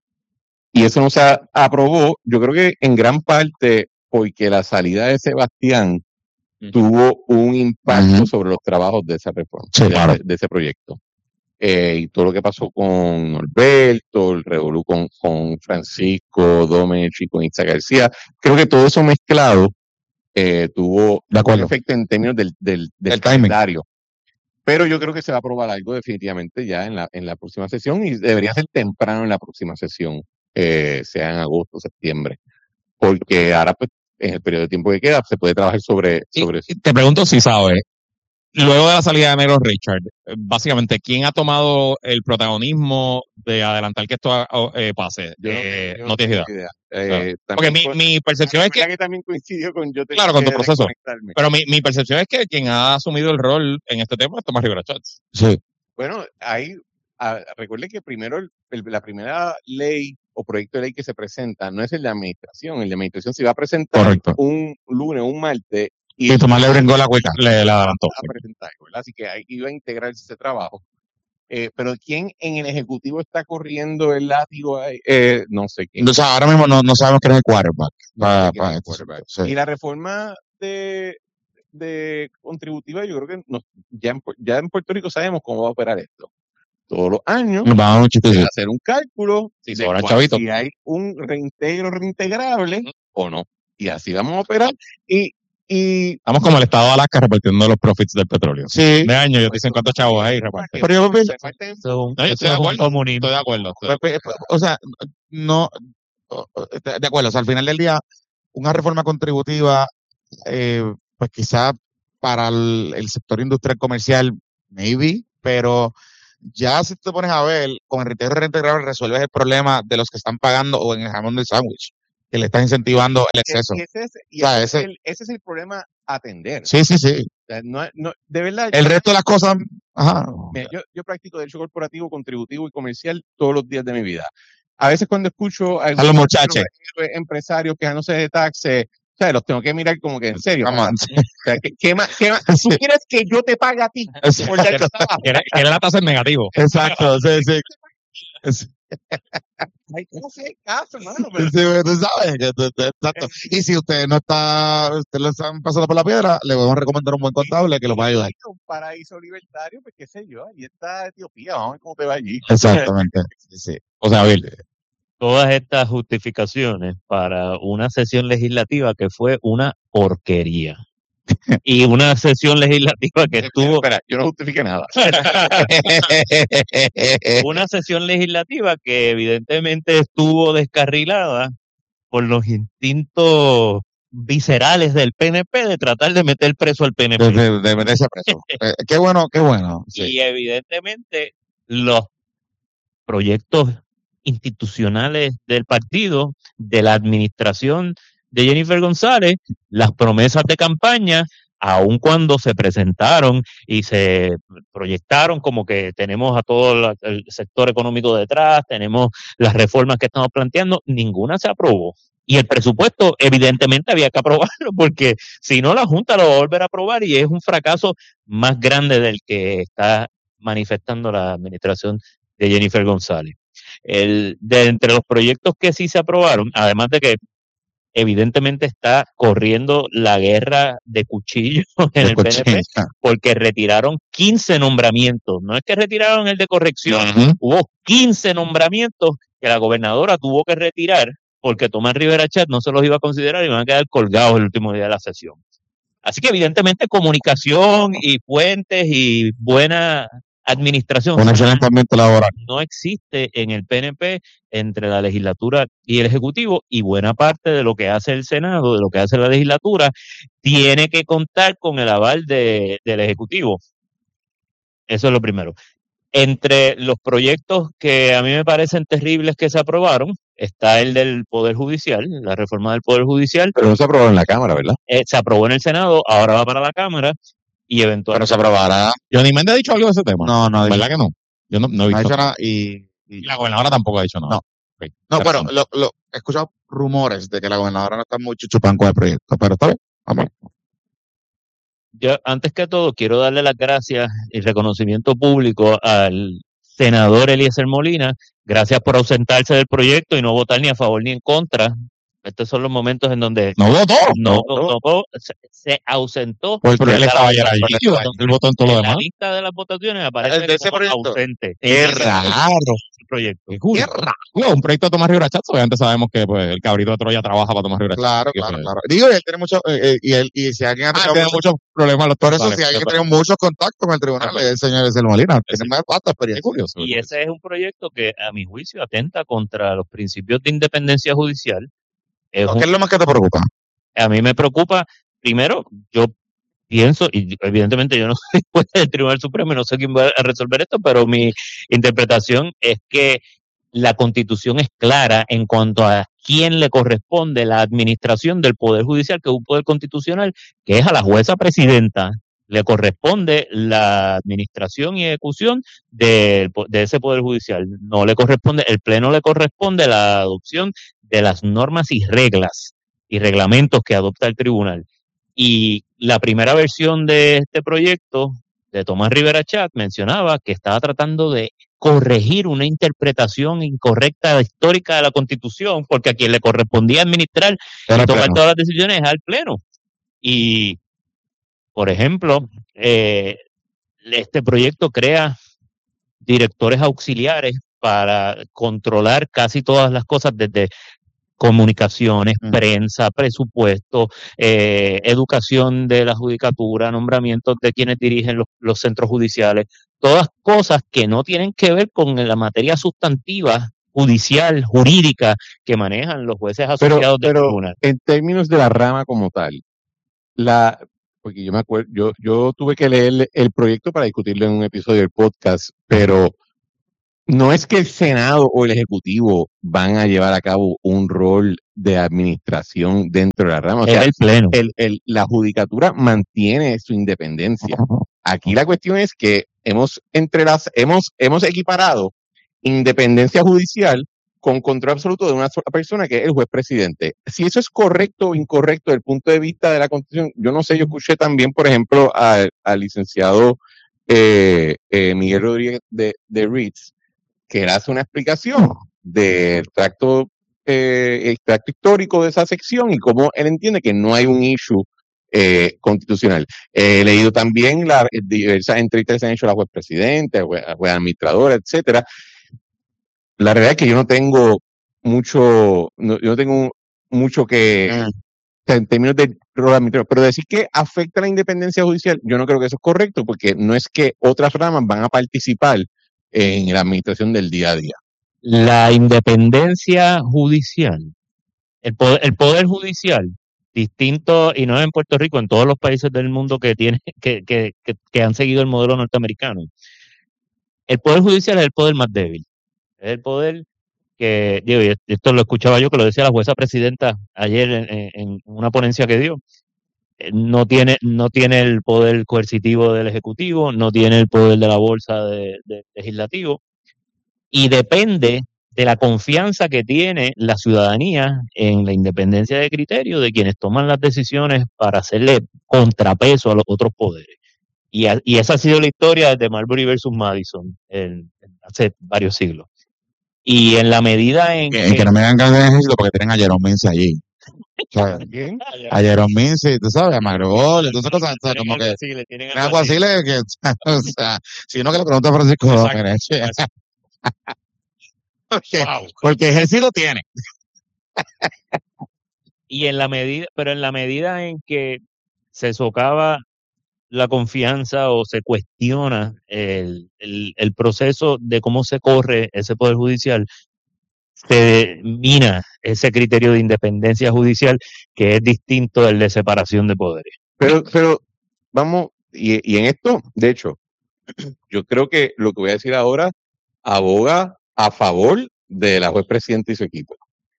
Y eso no se a, aprobó, yo creo que en gran parte porque la salida de Sebastián tuvo un impacto uh-huh. sobre los trabajos de esa reforma, sí, de, claro. de, de ese proyecto. Eh, y todo lo que pasó con Norberto, el revolú con, con Francisco Domech y con Itza García, creo que todo eso mezclado eh, tuvo un efecto en términos del, del, del calendario. Pero yo creo que se va a aprobar algo definitivamente ya en la, en la próxima sesión y debería ser temprano en la próxima sesión, eh, sea en agosto o septiembre. Porque ahora pues en el periodo de tiempo que queda, se puede trabajar sobre, sobre y, eso. Te pregunto si sabes, luego de la salida de Negro Richard, básicamente, ¿quién ha tomado el protagonismo de adelantar que esto eh, pase? Yo, eh, yo no tienes idea. idea. Eh, Porque mi, con, mi percepción es que... que también coincidió con yo Claro, con tu proceso. Pero mi, mi percepción es que quien ha asumido el rol en este tema es Tomás Rivera Schatz. Sí. Bueno, ahí, a, recuerde que primero el, el, la primera ley o proyecto de ley que se presenta no es el de administración, el de administración se va a presentar Correcto. un lunes, un martes, y, y Tomás le brincó la cueca, le la adelantó. A presentar, ¿verdad? Así que ahí iba a integrarse ese trabajo. Eh, pero ¿quién en el Ejecutivo está corriendo el látigo ahí? Eh, no sé quién. O sea, ahora mismo no, no sabemos quién es el quarterback. No para, sé para el esto, quarterback. sí. Y la reforma de, de contributiva, yo creo que no, ya, en, ya en Puerto Rico sabemos cómo va a operar esto. Todos los años Nos vamos a hacer un cálculo sí, de cuál, cuál, si hay un reintegro reintegrable o no. Y así vamos a operar. Y, y estamos como el estado de Alaska repartiendo los profits del petróleo. Sí. De año, ellos dicen cuántos chavos hay reparten. Pero yo, no, yo estoy de acuerdo. Estoy de acuerdo. Estoy. O sea, no, de acuerdo. O sea, al final del día, una reforma contributiva, eh, pues quizá para el, el sector industrial comercial, maybe, pero ya si te pones a ver, con el reintegro reintegrable resuelves el problema de los que están pagando o en el jamón del sándwich, que le están incentivando el exceso. Y ese es, y o sea, ese, ese, es el, ese es el problema a atender. Sí, sí, sí. O sea, no, no, de verdad. El resto de las cosas, ajá. Mira, yo, yo practico derecho corporativo, contributivo y comercial todos los días de mi vida. A veces cuando escucho a, a los muchachos, empresarios quejándose de taxes, o sea, los tengo que mirar como que en serio. O sea, ¿qué, qué más, qué más? ¿Tú quieres que yo te pague a ti? Por dar trabajo? ¿Quieres la tasa en negativo? Exacto, sí, sí. Hay que hacer caso, hermano. Pero... Sí, tú sabes, exacto. Y si usted no está, usted lo están pasando por la piedra, le vamos a recomendar un buen contable que lo va a ayudar. Un paraíso libertario, pues qué sé yo, ahí está Etiopía, vamos a ver cómo te va allí. Exactamente. Sí, sí. O sea, a ver, todas estas justificaciones para una sesión legislativa que fue una porquería. Y una sesión legislativa que estuvo... Espera, yo no justifique nada. Una sesión legislativa que evidentemente estuvo descarrilada por los instintos viscerales del P N P de tratar de meter preso al P N P. De, de, de meterse preso. eh, qué bueno, qué bueno. Sí. Y evidentemente los proyectos institucionales del partido, de la administración de Jennifer González, las promesas de campaña, aun cuando se presentaron y se proyectaron como que tenemos a todo el sector económico detrás, tenemos las reformas que estamos planteando, ninguna se aprobó. Y el presupuesto evidentemente había que aprobarlo porque si no la Junta lo va a volver a aprobar y es un fracaso más grande del que está manifestando la administración de Jennifer González. El, de entre los proyectos que sí se aprobaron, además de que evidentemente está corriendo la guerra de cuchillos en el P N P porque retiraron quince nombramientos, no es que retiraron el de corrección, uh-huh. Hubo quince nombramientos que la gobernadora tuvo que retirar porque Tomás Rivera Chat no se los iba a considerar y van a quedar colgados el último día de la sesión. Así que evidentemente comunicación y fuentes y buena administración un excelente ambiente laboral no existe en el P N P entre la legislatura y el ejecutivo, y buena parte de lo que hace el Senado, de lo que hace la legislatura, tiene que contar con el aval de, del ejecutivo. Eso es lo primero. Entre los proyectos que a mí me parecen terribles que se aprobaron está el del Poder Judicial, la reforma del Poder Judicial. Pero no se aprobó en la Cámara, ¿verdad? Eh, se aprobó en el Senado, ahora va para la Cámara. Y eventualmente. Pero se aprobará. Johnny Méndez ha dicho algo de ese tema. No, no. ¿Verdad que no? Yo no, no he visto. No ha dicho nada y, y... y la gobernadora tampoco ha dicho nada. No. Okay. No, pero lo, lo, he escuchado rumores de que la gobernadora no está muy chuchupán con el proyecto, pero está bien. Vamos. Yo, antes que todo, quiero darle las gracias y reconocimiento público al senador Eliezer Molina. Gracias por ausentarse del proyecto y no votar ni a favor ni en contra. Estos son los momentos en donde no votó, no votó, se, se ausentó. Porque él estaba ayer allí, él votó en todo lo demás. En la lista de las votaciones aparece de ese como proyecto. ausente. Qué raro. Proyecto. Qué, cool. Qué raro. Un proyecto de Tomás Rivera Chatz, obviamente sabemos que pues el cabrito de Troya trabaja para Tomás Rivera Chatz. Claro, claro, pues, claro. Digo, él tiene mucho, eh, y él, y si alguien ha tenido ah, muchos problemas los por eso si alguien tiene muchos contactos con el tribunal, ah, el señor Eliezer Molina, sí. Tiene más pasta experiencia. Curioso, y ese es un proyecto que, a mi juicio, atenta contra los principios de independencia judicial. Es ¿Qué un, es lo más que te preocupa? A mí me preocupa, primero, yo pienso, y evidentemente yo no soy juez del Tribunal Supremo y no sé quién va a resolver esto, pero mi interpretación es que la Constitución es clara en cuanto a quién le corresponde la administración del Poder Judicial, que es un poder constitucional, que es a la jueza presidenta. Le corresponde la administración y ejecución de, de ese Poder Judicial. No le corresponde, el Pleno le corresponde la adopción de las normas y reglas y reglamentos que adopta el tribunal. Y la primera versión de este proyecto de Tomás Rivera Chatz mencionaba que estaba tratando de corregir una interpretación incorrecta histórica de la Constitución, porque a quien le correspondía administrar y tomar todas las decisiones es al Pleno. Y Por ejemplo, eh, este proyecto crea directores auxiliares para controlar casi todas las cosas desde comunicaciones, mm. prensa, presupuesto, eh, educación de la judicatura, nombramientos de quienes dirigen los, los centros judiciales, todas cosas que no tienen que ver con la materia sustantiva judicial, jurídica, que manejan los jueces asociados pero, del pero tribunal. En términos de la rama como tal, la porque yo me acuerdo, yo, yo tuve que leer el proyecto para discutirlo en un episodio del podcast, pero no es que el Senado o el Ejecutivo van a llevar a cabo un rol de administración dentro de la rama. O sea, es el pleno. El, el, la judicatura mantiene su independencia. Aquí la cuestión es que hemos entre las, hemos, hemos equiparado independencia judicial con control absoluto de una sola persona, que es el juez presidente. Si eso es correcto o incorrecto desde el punto de vista de la Constitución, yo no sé, yo escuché también, por ejemplo, al, al licenciado eh, eh, Miguel Rodríguez de, de Ritz, que él hace una explicación del tracto, eh, el tracto histórico de esa sección y cómo él entiende que no hay un issue eh, constitucional. Eh, he leído también las diversas entrevistas que se han hecho a la juez presidente, a la juez, a la juez administradora, etcétera. La realidad es que yo no tengo mucho, no, yo no tengo mucho que, mm. en términos de rol administrativo, pero decir que afecta a la independencia judicial, yo no creo que eso es correcto, porque no es que otras ramas van a participar en la administración del día a día. La independencia judicial, el poder, el poder judicial, distinto, y no en Puerto Rico, en todos los países del mundo que tienen, que, que, que, que han seguido el modelo norteamericano, el poder judicial es el poder más débil. Es el poder que, digo, y esto lo escuchaba yo, que lo decía la jueza presidenta ayer en, en una ponencia que dio. No tiene, no tiene el poder coercitivo del Ejecutivo, no tiene el poder de la bolsa de, de legislativo, y depende de la confianza que tiene la ciudadanía en la independencia de criterio de quienes toman las decisiones para hacerle contrapeso a los otros poderes. Y, a, y esa ha sido la historia desde Marbury versus Madison en, en hace varios siglos. Y en la medida en que... que, que no me hagan ganas de ejército porque tienen a Jerome Mince allí. ¿Quién? A Jerome Mince, tú sabes, a Margol, entonces cosas, o sea, como que algo así, le, que, o sea, si uno que le pregunta a Francisco Domínguez, porque, wow. porque ejército tiene. Y en la medida, pero en la medida en que se socava la confianza o se cuestiona el, el, el proceso de cómo se corre ese poder judicial, se mina ese criterio de independencia judicial que es distinto del de separación de poderes. Pero, pero vamos, y, y en esto, de hecho, yo creo que lo que voy a decir ahora aboga a favor de la juez presidenta y su equipo.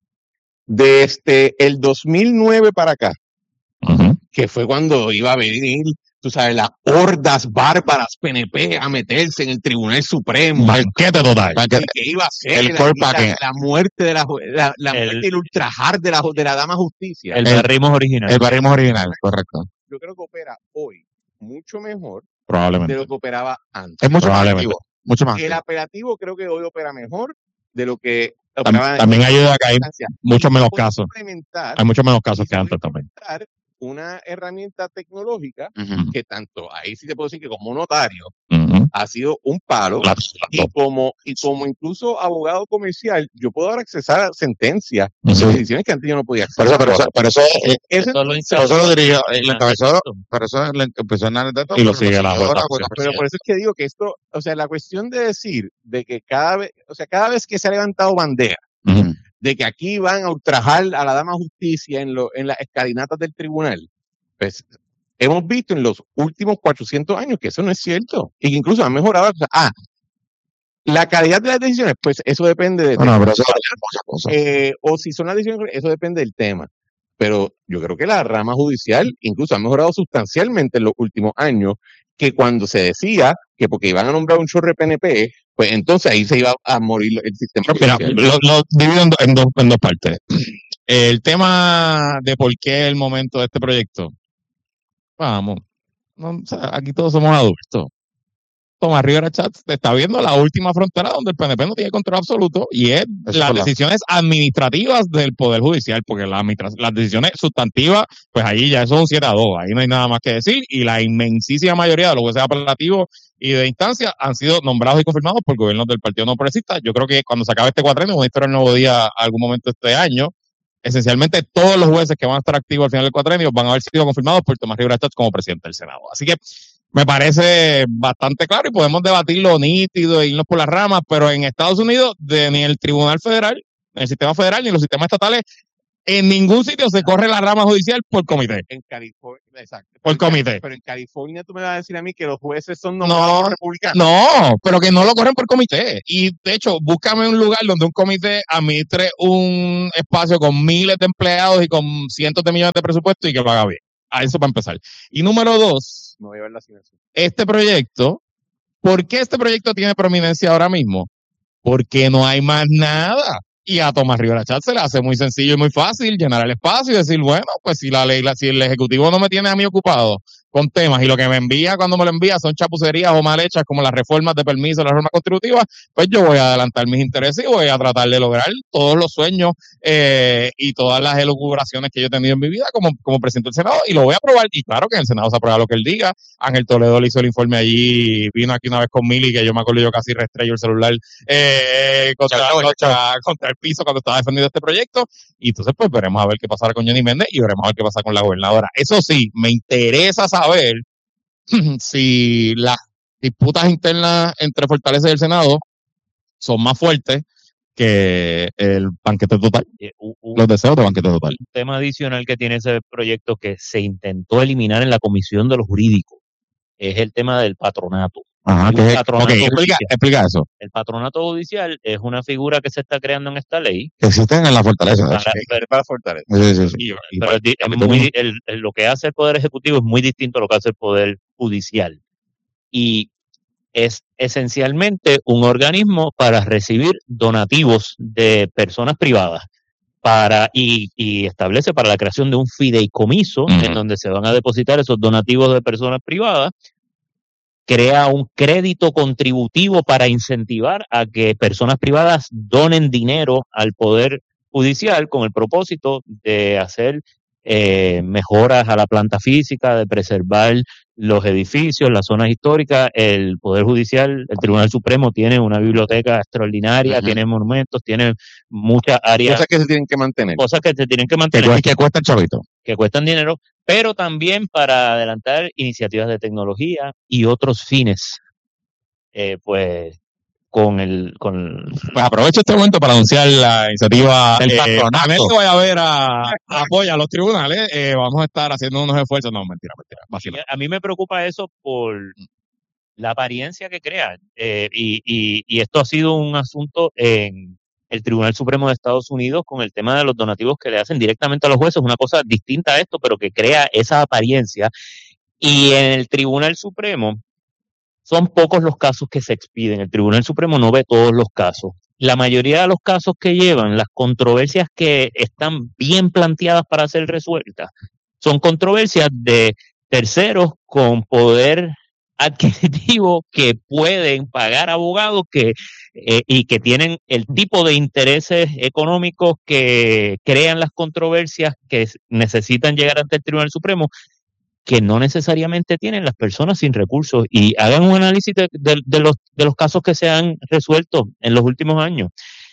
Desde el dos mil nueve para acá, uh-huh. que fue cuando iba a venir, tú sabes, las hordas bárbaras P N P a meterse en el Tribunal Supremo. Banquete total. Que, que iba a ser el la, la, la muerte de la, la, la el, muerte y el ultrajar de la, de la dama justicia. El barrismo original. El barrismo original, correcto. Yo creo que opera hoy mucho mejor probablemente de lo que operaba antes. Es mucho más activo. Mucho más el activo. apelativo creo que hoy opera mejor de lo que operaba también ayuda a que hay muchos menos casos. Hay muchos menos casos que antes también. Una herramienta tecnológica uh-huh. que tanto ahí sí te puedo decir que como notario uh-huh. ha sido un palo claro, claro. y como y como incluso abogado comercial yo puedo dar acceso a sentencias uh-huh. de decisiones que antes yo no podía acceder. Pero eso, pero eso, pero eso, eso, eso, eso, eso lo dirigió, lo encabezó, pero eso lo empezó en el y lo sigue la otra. Pero por eso es que digo que esto, o sea, la cuestión de decir de que cada vez, o sea, cada vez que se ha levantado bandera uh-huh. de que aquí van a ultrajar a la dama justicia en, lo, en las escalinatas del tribunal, pues hemos visto en los últimos cuatrocientos años que eso no es cierto y que incluso han mejorado. O sea, ah, la calidad de las decisiones, pues eso depende de... No, no, pero eso es muchas cosas. Eh, o si son las decisiones, eso depende del tema. Pero yo creo que la rama judicial incluso ha mejorado sustancialmente en los últimos años, que cuando se decía que porque iban a nombrar un chorre P N P, pues entonces ahí se iba a morir el sistema. Mira, lo, lo divido en, do, en, dos, en dos partes. El tema de por qué el momento de este proyecto. Vamos, no, o sea, aquí todos somos adultos. Tomás Rivera Chats está viendo la última frontera donde el P N P no tiene control absoluto y es Eso las es la- decisiones administrativas del Poder Judicial, porque la administra- las decisiones sustantivas, pues ahí ya son siete a dos, ahí no hay nada más que decir, y la inmensísima mayoría de los jueces apelativos y de instancia han sido nombrados y confirmados por gobiernos del Partido No Progresista. Yo creo que cuando se acabe este cuatrenio, una historia del nuevo día algún momento este año, esencialmente todos los jueces que van a estar activos al final del cuatrenio van a haber sido confirmados por Tomás Rivera Chats como presidente del Senado. Así que me parece bastante claro y podemos debatirlo nítido e irnos por las ramas, pero en Estados Unidos, de, ni el Tribunal Federal, ni el sistema federal, ni los sistemas estatales, en ningún sitio se corre la rama judicial por comité. En California, exacto. Por comité. Pero en California tú me vas a decir a mí que los jueces son nombrados No, por republicanos. no, pero que no lo corren por comité. Y de hecho, búscame un lugar donde un comité administre un espacio con miles de empleados y con cientos de millones de presupuesto y que lo haga bien. A eso para empezar. Y número dos, Me voy a ver la asignación. este proyecto, ¿por qué este proyecto tiene prominencia ahora mismo? Porque no hay más nada. Y a Tomás Rivera Chats se le hace muy sencillo y muy fácil llenar el espacio y decir, bueno, pues si la ley, la- si el Ejecutivo no me tiene a mí ocupado con temas y lo que me envía cuando me lo envía son chapucerías o mal hechas como las reformas de permiso, las reformas contributivas, pues yo voy a adelantar mis intereses y voy a tratar de lograr todos los sueños eh, y todas las elucubraciones que yo he tenido en mi vida como, como presidente del Senado y lo voy a aprobar. Y claro que en el Senado se aprueba lo que él diga. Ángel Toledo le hizo el informe allí, vino aquí una vez con Mili, que yo me acuerdo yo casi restrello el celular eh, contra, Chao, chao, contra, contra el piso cuando estaba defendiendo este proyecto. Y entonces pues veremos a ver qué pasará con Johnny Méndez y veremos a ver qué pasa con la gobernadora. Eso sí, me interesa saber si las disputas internas entre Fortaleza y el Senado son más fuertes que el banquete total, Eh, un, un- los deseos de banquete total. un tema adicional que tiene ese proyecto que se intentó eliminar en la Comisión de los Jurídicos es el tema del patronato. Ajá, Hay un que es- patronato ok, explica, judicial. explica eso. El patronato judicial es una figura que se está creando en esta ley que existen en la fortaleza. de hecho. para, pero- Para Fortaleza. Sí, sí, sí. Y- y- pero es di- es muy- el- el- lo que hace el Poder Ejecutivo es muy distinto a lo que hace el Poder Judicial. Y es esencialmente un organismo para recibir donativos de personas privadas para y, y establece para la creación de un fideicomiso Ujú. en donde se van a depositar esos donativos de personas privadas, crea un crédito contributivo para incentivar a que personas privadas donen dinero al Poder Judicial con el propósito de hacer eh, mejoras a la planta física, de preservar los edificios, las zonas históricas. El Poder Judicial, el Tribunal Supremo tiene una biblioteca extraordinaria, Ujú. tiene monumentos, tiene muchas áreas, Cosas que se tienen que mantener. cosas que se tienen que Que, mantener, cu- que cuesta el chavito. que cuestan dinero, pero también para adelantar iniciativas de tecnología y otros fines, eh, pues con el con Pues aprovecho este momento para anunciar la iniciativa Del eh, patronato. panel que voy a ver a, a apoya a los tribunales. Eh, vamos a estar haciendo unos esfuerzos. No, mentira, mentira. vacila. a mí me preocupa eso por la apariencia que crea, eh, y, y, y esto ha sido un asunto en el Tribunal Supremo de Estados Unidos con el tema de los donativos que le hacen directamente a los jueces, una cosa distinta a esto, pero que crea esa apariencia. Y en el Tribunal Supremo son pocos los casos que se expiden. El Tribunal Supremo no ve todos los casos. La mayoría de los casos que llevan, las controversias que están bien planteadas para ser resueltas, son controversias de terceros con poder adquisitivo que pueden pagar abogados que eh, y que tienen el tipo de intereses económicos que crean las controversias que s- necesitan llegar ante el Tribunal Supremo, que no necesariamente tienen las personas sin recursos. Y hagan un análisis de, de- de los, de los casos que se han resuelto en los últimos años.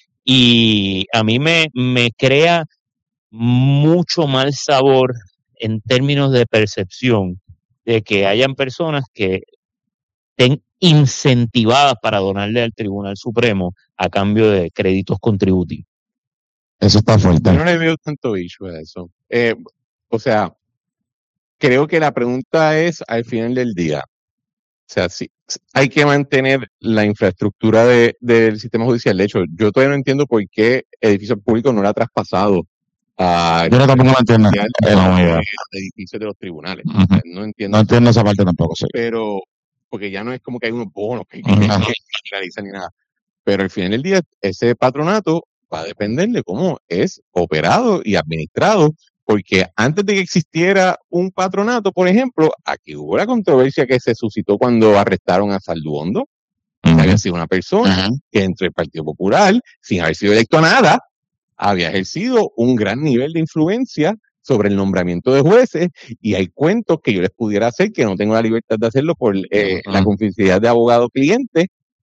Y a mí me, me crea mucho mal sabor en términos de percepción de que hayan personas que estén incentivadas para donarle al Tribunal Supremo a cambio de créditos contributivos. Eso está fuerte. Yo no le veo tanto issue a eso. Eh, o sea, creo que la pregunta es al final del día. O sea, si hay que mantener la infraestructura de, del sistema judicial. De hecho, yo todavía no entiendo por qué edificios públicos no lo ha traspasado a Yo no tampoco lo entiendo. judicial, Eh, no, muy bien. eh, edificios de los tribunales. Ujú. O sea, no entiendo. No entiendo esa parte tampoco, sí. Pero, porque ya no es como que hay unos bonos que hay que Ujú. realizar ni nada. Pero al final del día, ese patronato va a depender de cómo es operado y administrado Porque antes de que existiera un patronato, por ejemplo, aquí hubo la controversia que se suscitó cuando arrestaron a Salduondo, uh-huh. que había sido una persona uh-huh. que entre el Partido Popular, sin haber sido electo a nada, había ejercido un gran nivel de influencia sobre el nombramiento de jueces, y hay cuentos que yo les pudiera hacer, que no tengo la libertad de hacerlo por eh, uh-huh. la confidencialidad de abogado-cliente,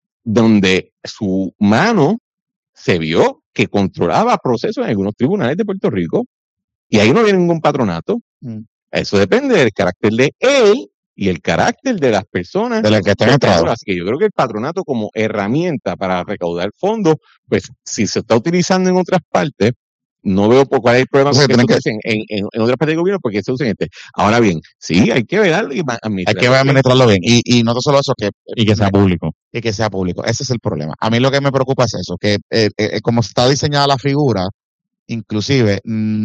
donde su mano se vio que controlaba procesos en algunos tribunales de Puerto Rico, y ahí no había ningún patronato. Mm. Eso depende del carácter de él y el carácter de las personas de las que están entradas. Así que yo creo que el patronato como herramienta para recaudar fondos, pues si se está utilizando en otras partes, no veo por cuál es el problema sí, que se usen en, en, en otras partes del gobierno, porque se usen este. Ahora bien, sí, hay que verlo y administrarlo. Hay que administrarlo bien. Y, y no solo eso, que y que sea público. Y que sea público. Ese es el problema. A mí lo que me preocupa es eso, que eh, eh, como está diseñada la figura, inclusive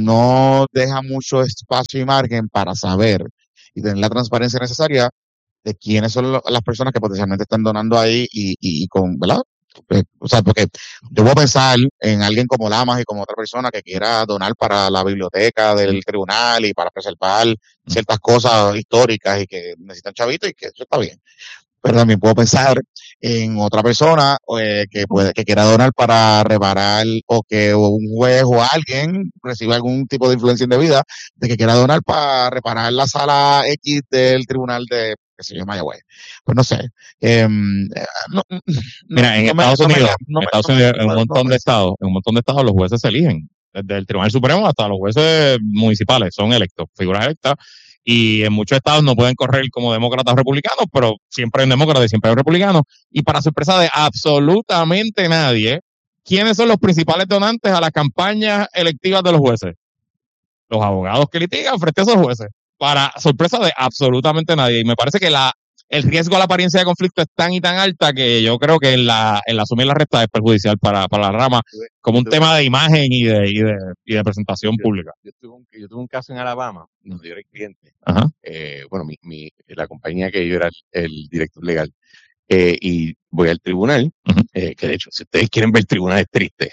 no deja mucho espacio y margen para saber y tener la transparencia necesaria de quiénes son lo, las personas que potencialmente están donando ahí y, y, y con, ¿verdad? O sea, porque yo voy a pensar en alguien como Lamas y como otra persona que quiera donar para la biblioteca del tribunal y para preservar ciertas cosas históricas y que necesitan chavitos, y que eso está bien. Pero también puedo pensar en otra persona eh, que puede que quiera donar para reparar, o que un juez o alguien reciba algún tipo de influencia indebida de que quiera donar para reparar la sala X del tribunal de, qué sé yo, Mayagüez. Pues no sé. Eh, no, Mira, en no Estados me, Unidos, no me, en, Estados no Unidos me, en un montón no de estados, en un montón de estados los jueces se eligen. Desde el Tribunal Supremo hasta los jueces municipales son electos, figuras electas. Y en muchos estados no pueden correr como demócratas o republicanos, pero siempre hay un demócrata y siempre hay un republicano. Y para sorpresa de absolutamente nadie, ¿quiénes son los principales donantes a las campañas electivas de los jueces? Los abogados que litigan frente a esos jueces. Para sorpresa de absolutamente nadie. Y me parece que la el riesgo a la apariencia de conflicto es tan y tan alta que yo creo que en la, en la suma y la resta es perjudicial para, para la rama, como un tema de imagen y de, y de, y de presentación yo, pública. Yo tuve, un, yo tuve un caso en Alabama, donde yo era el cliente. Ajá. Eh, bueno, mi, mi, la compañía que yo era el, el director legal. Eh, y voy al tribunal, uh-huh. eh, que de hecho, si ustedes quieren ver tribunales tristes,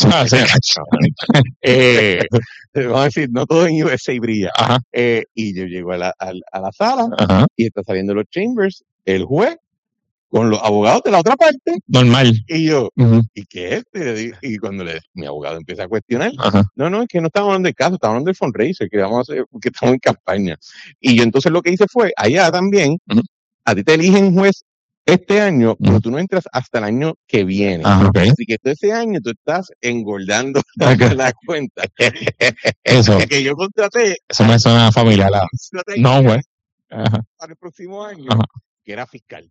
eh, vamos a decir, no todo en U S A brilla. Ajá. Eh, y yo llego a la, a, a la sala, Ajá. y está saliendo los chambers, el juez, con los abogados de la otra parte. Normal. Y yo, uh-huh. ¿y qué es este? Y cuando le, mi abogado empieza a cuestionar, Ajá. no, no, es que no estamos hablando del caso, estamos hablando del fundraiser, que vamos a hacer, que estamos en campaña. Y yo entonces lo que hice fue, allá también, uh-huh. a ti te eligen juez este año, uh-huh. pero tú no entras hasta el año que viene. Ah, okay. Así que todo ese año tú estás engordando okay. la cuenta. Eso. Que yo contraté. Eso me suena familiar. No, güey. Para el próximo año, Ajá. que era fiscal.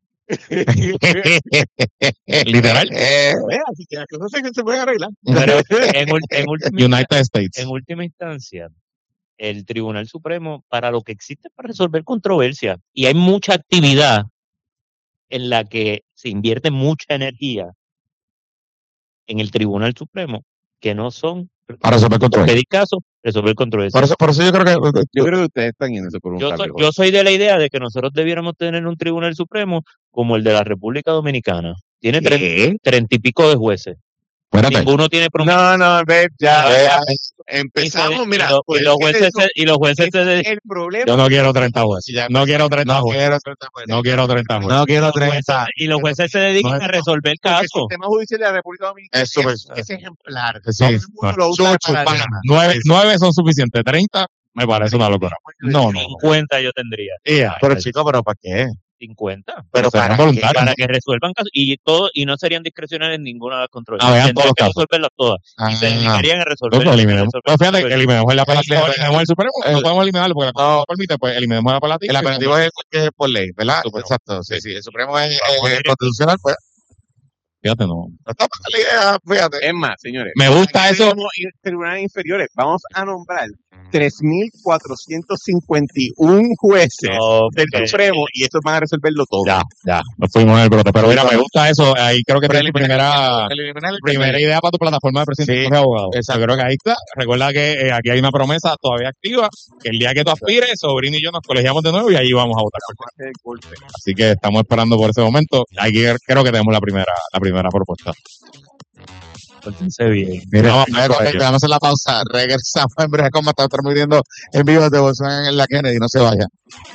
Literal. Eh, así que las cosas se, se pueden arreglar. Pero en, en, última, United States. en última instancia, el Tribunal Supremo, para lo que existe para resolver controversias, y hay mucha actividad en la que se invierte mucha energía en el Tribunal Supremo, que no son para resolver controversias. Pedir casos, resolver controversias. Por eso, por eso yo creo que yo creo que ustedes están en eso por un yo, soy, yo soy de la idea de que nosotros debiéramos tener un Tribunal Supremo como el de la República Dominicana. Tiene treinta y pico de jueces. Espérate. Ninguno tiene promedio. No, no, ve, ya, ya, ya empezamos, y, mira. Y, lo, y los jueces, se, y los jueces el, se el problema. Yo no quiero treinta jueces. No quiero treinta no jueces. Quiero treinta jueces. No quiero treinta jueces. No quiero treinta. Y los jueces se dedican no, a resolver casos. El sistema judicial de la República Dominicana es, es, es ejemplar. Sí, no, lo usa para para nueve, nueve son suficientes. treinta me parece una locura. No, no. cincuenta yo tendría. Yeah, pero chico, ¿pero para qué? cincuenta. Pero para, que, para que resuelvan casos. Y todo, y no serían discrecionales en ninguna de las controversias. Ah, vean todos los casos. Resolverlas todas. Ah, y se dedicarían a resolver. No, eliminemos. No, fíjate que eliminemos el apelativo. Eliminemos el Supremo. No podemos eliminarlo porque la no permite, pues eliminemos el apelativo. El apelativo es, es por ley, ¿verdad? Supremo. Exacto. Sí, sí. El Supremo es, es, es constitucional, pues. Fíjate, no. No está mal la idea, fíjate. Es más, señores. Me gusta eso. Tribunales inferiores. Vamos a nombrar tres mil cuatrocientos cincuenta y uno jueces no, del okay. Supremo y estos van a resolverlo todo. Ya, ya. Nos fuimos en el brote. Pero mira, me gusta eso. Ahí creo que es la primera, primera idea para tu plataforma de presidente de abogados. Exacto. Creo que ahí está. Recuerda que eh, aquí hay una promesa todavía activa, que el día que tú aspires, Sobrino y yo nos colegiamos de nuevo y ahí vamos a votar. Así que estamos esperando por ese momento. Aquí creo que tenemos la primera, la primera propuesta. Pórtense bien. Mira, vamos, vamos, vamos a hacer la pausa. Regresamos en breve como está transmitiendo en vivo de Bolsonaro en la Kennedy. No se vaya.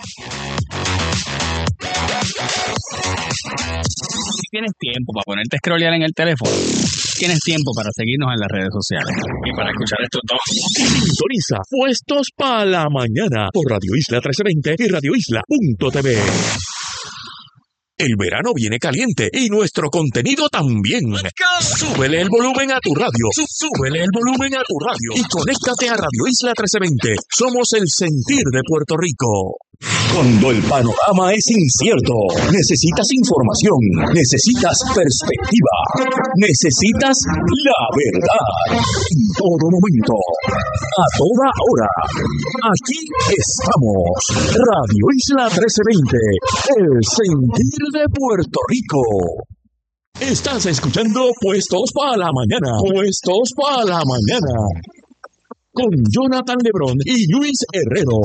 Si tienes tiempo para ponerte a scrollear en el teléfono, tienes tiempo para seguirnos en las redes sociales y para escuchar estos dos. Sintoniza Puestos para la Mañana por Radio Isla trece veinte y radio isla punto t v. El verano viene caliente y nuestro contenido también. Súbele el volumen a tu radio. Súbele el volumen a tu radio. Y conéctate a Radio Isla trece veinte. Somos el sentir de Puerto Rico. Cuando el panorama es incierto, necesitas información, necesitas perspectiva, necesitas la verdad. En todo momento, a toda hora. Aquí estamos. Radio Isla trece veinte. El sentir de Puerto Rico. Estás escuchando Puestos para la Mañana. Puestos para la Mañana. Con Jonathan Lebrón y Luis Herrero.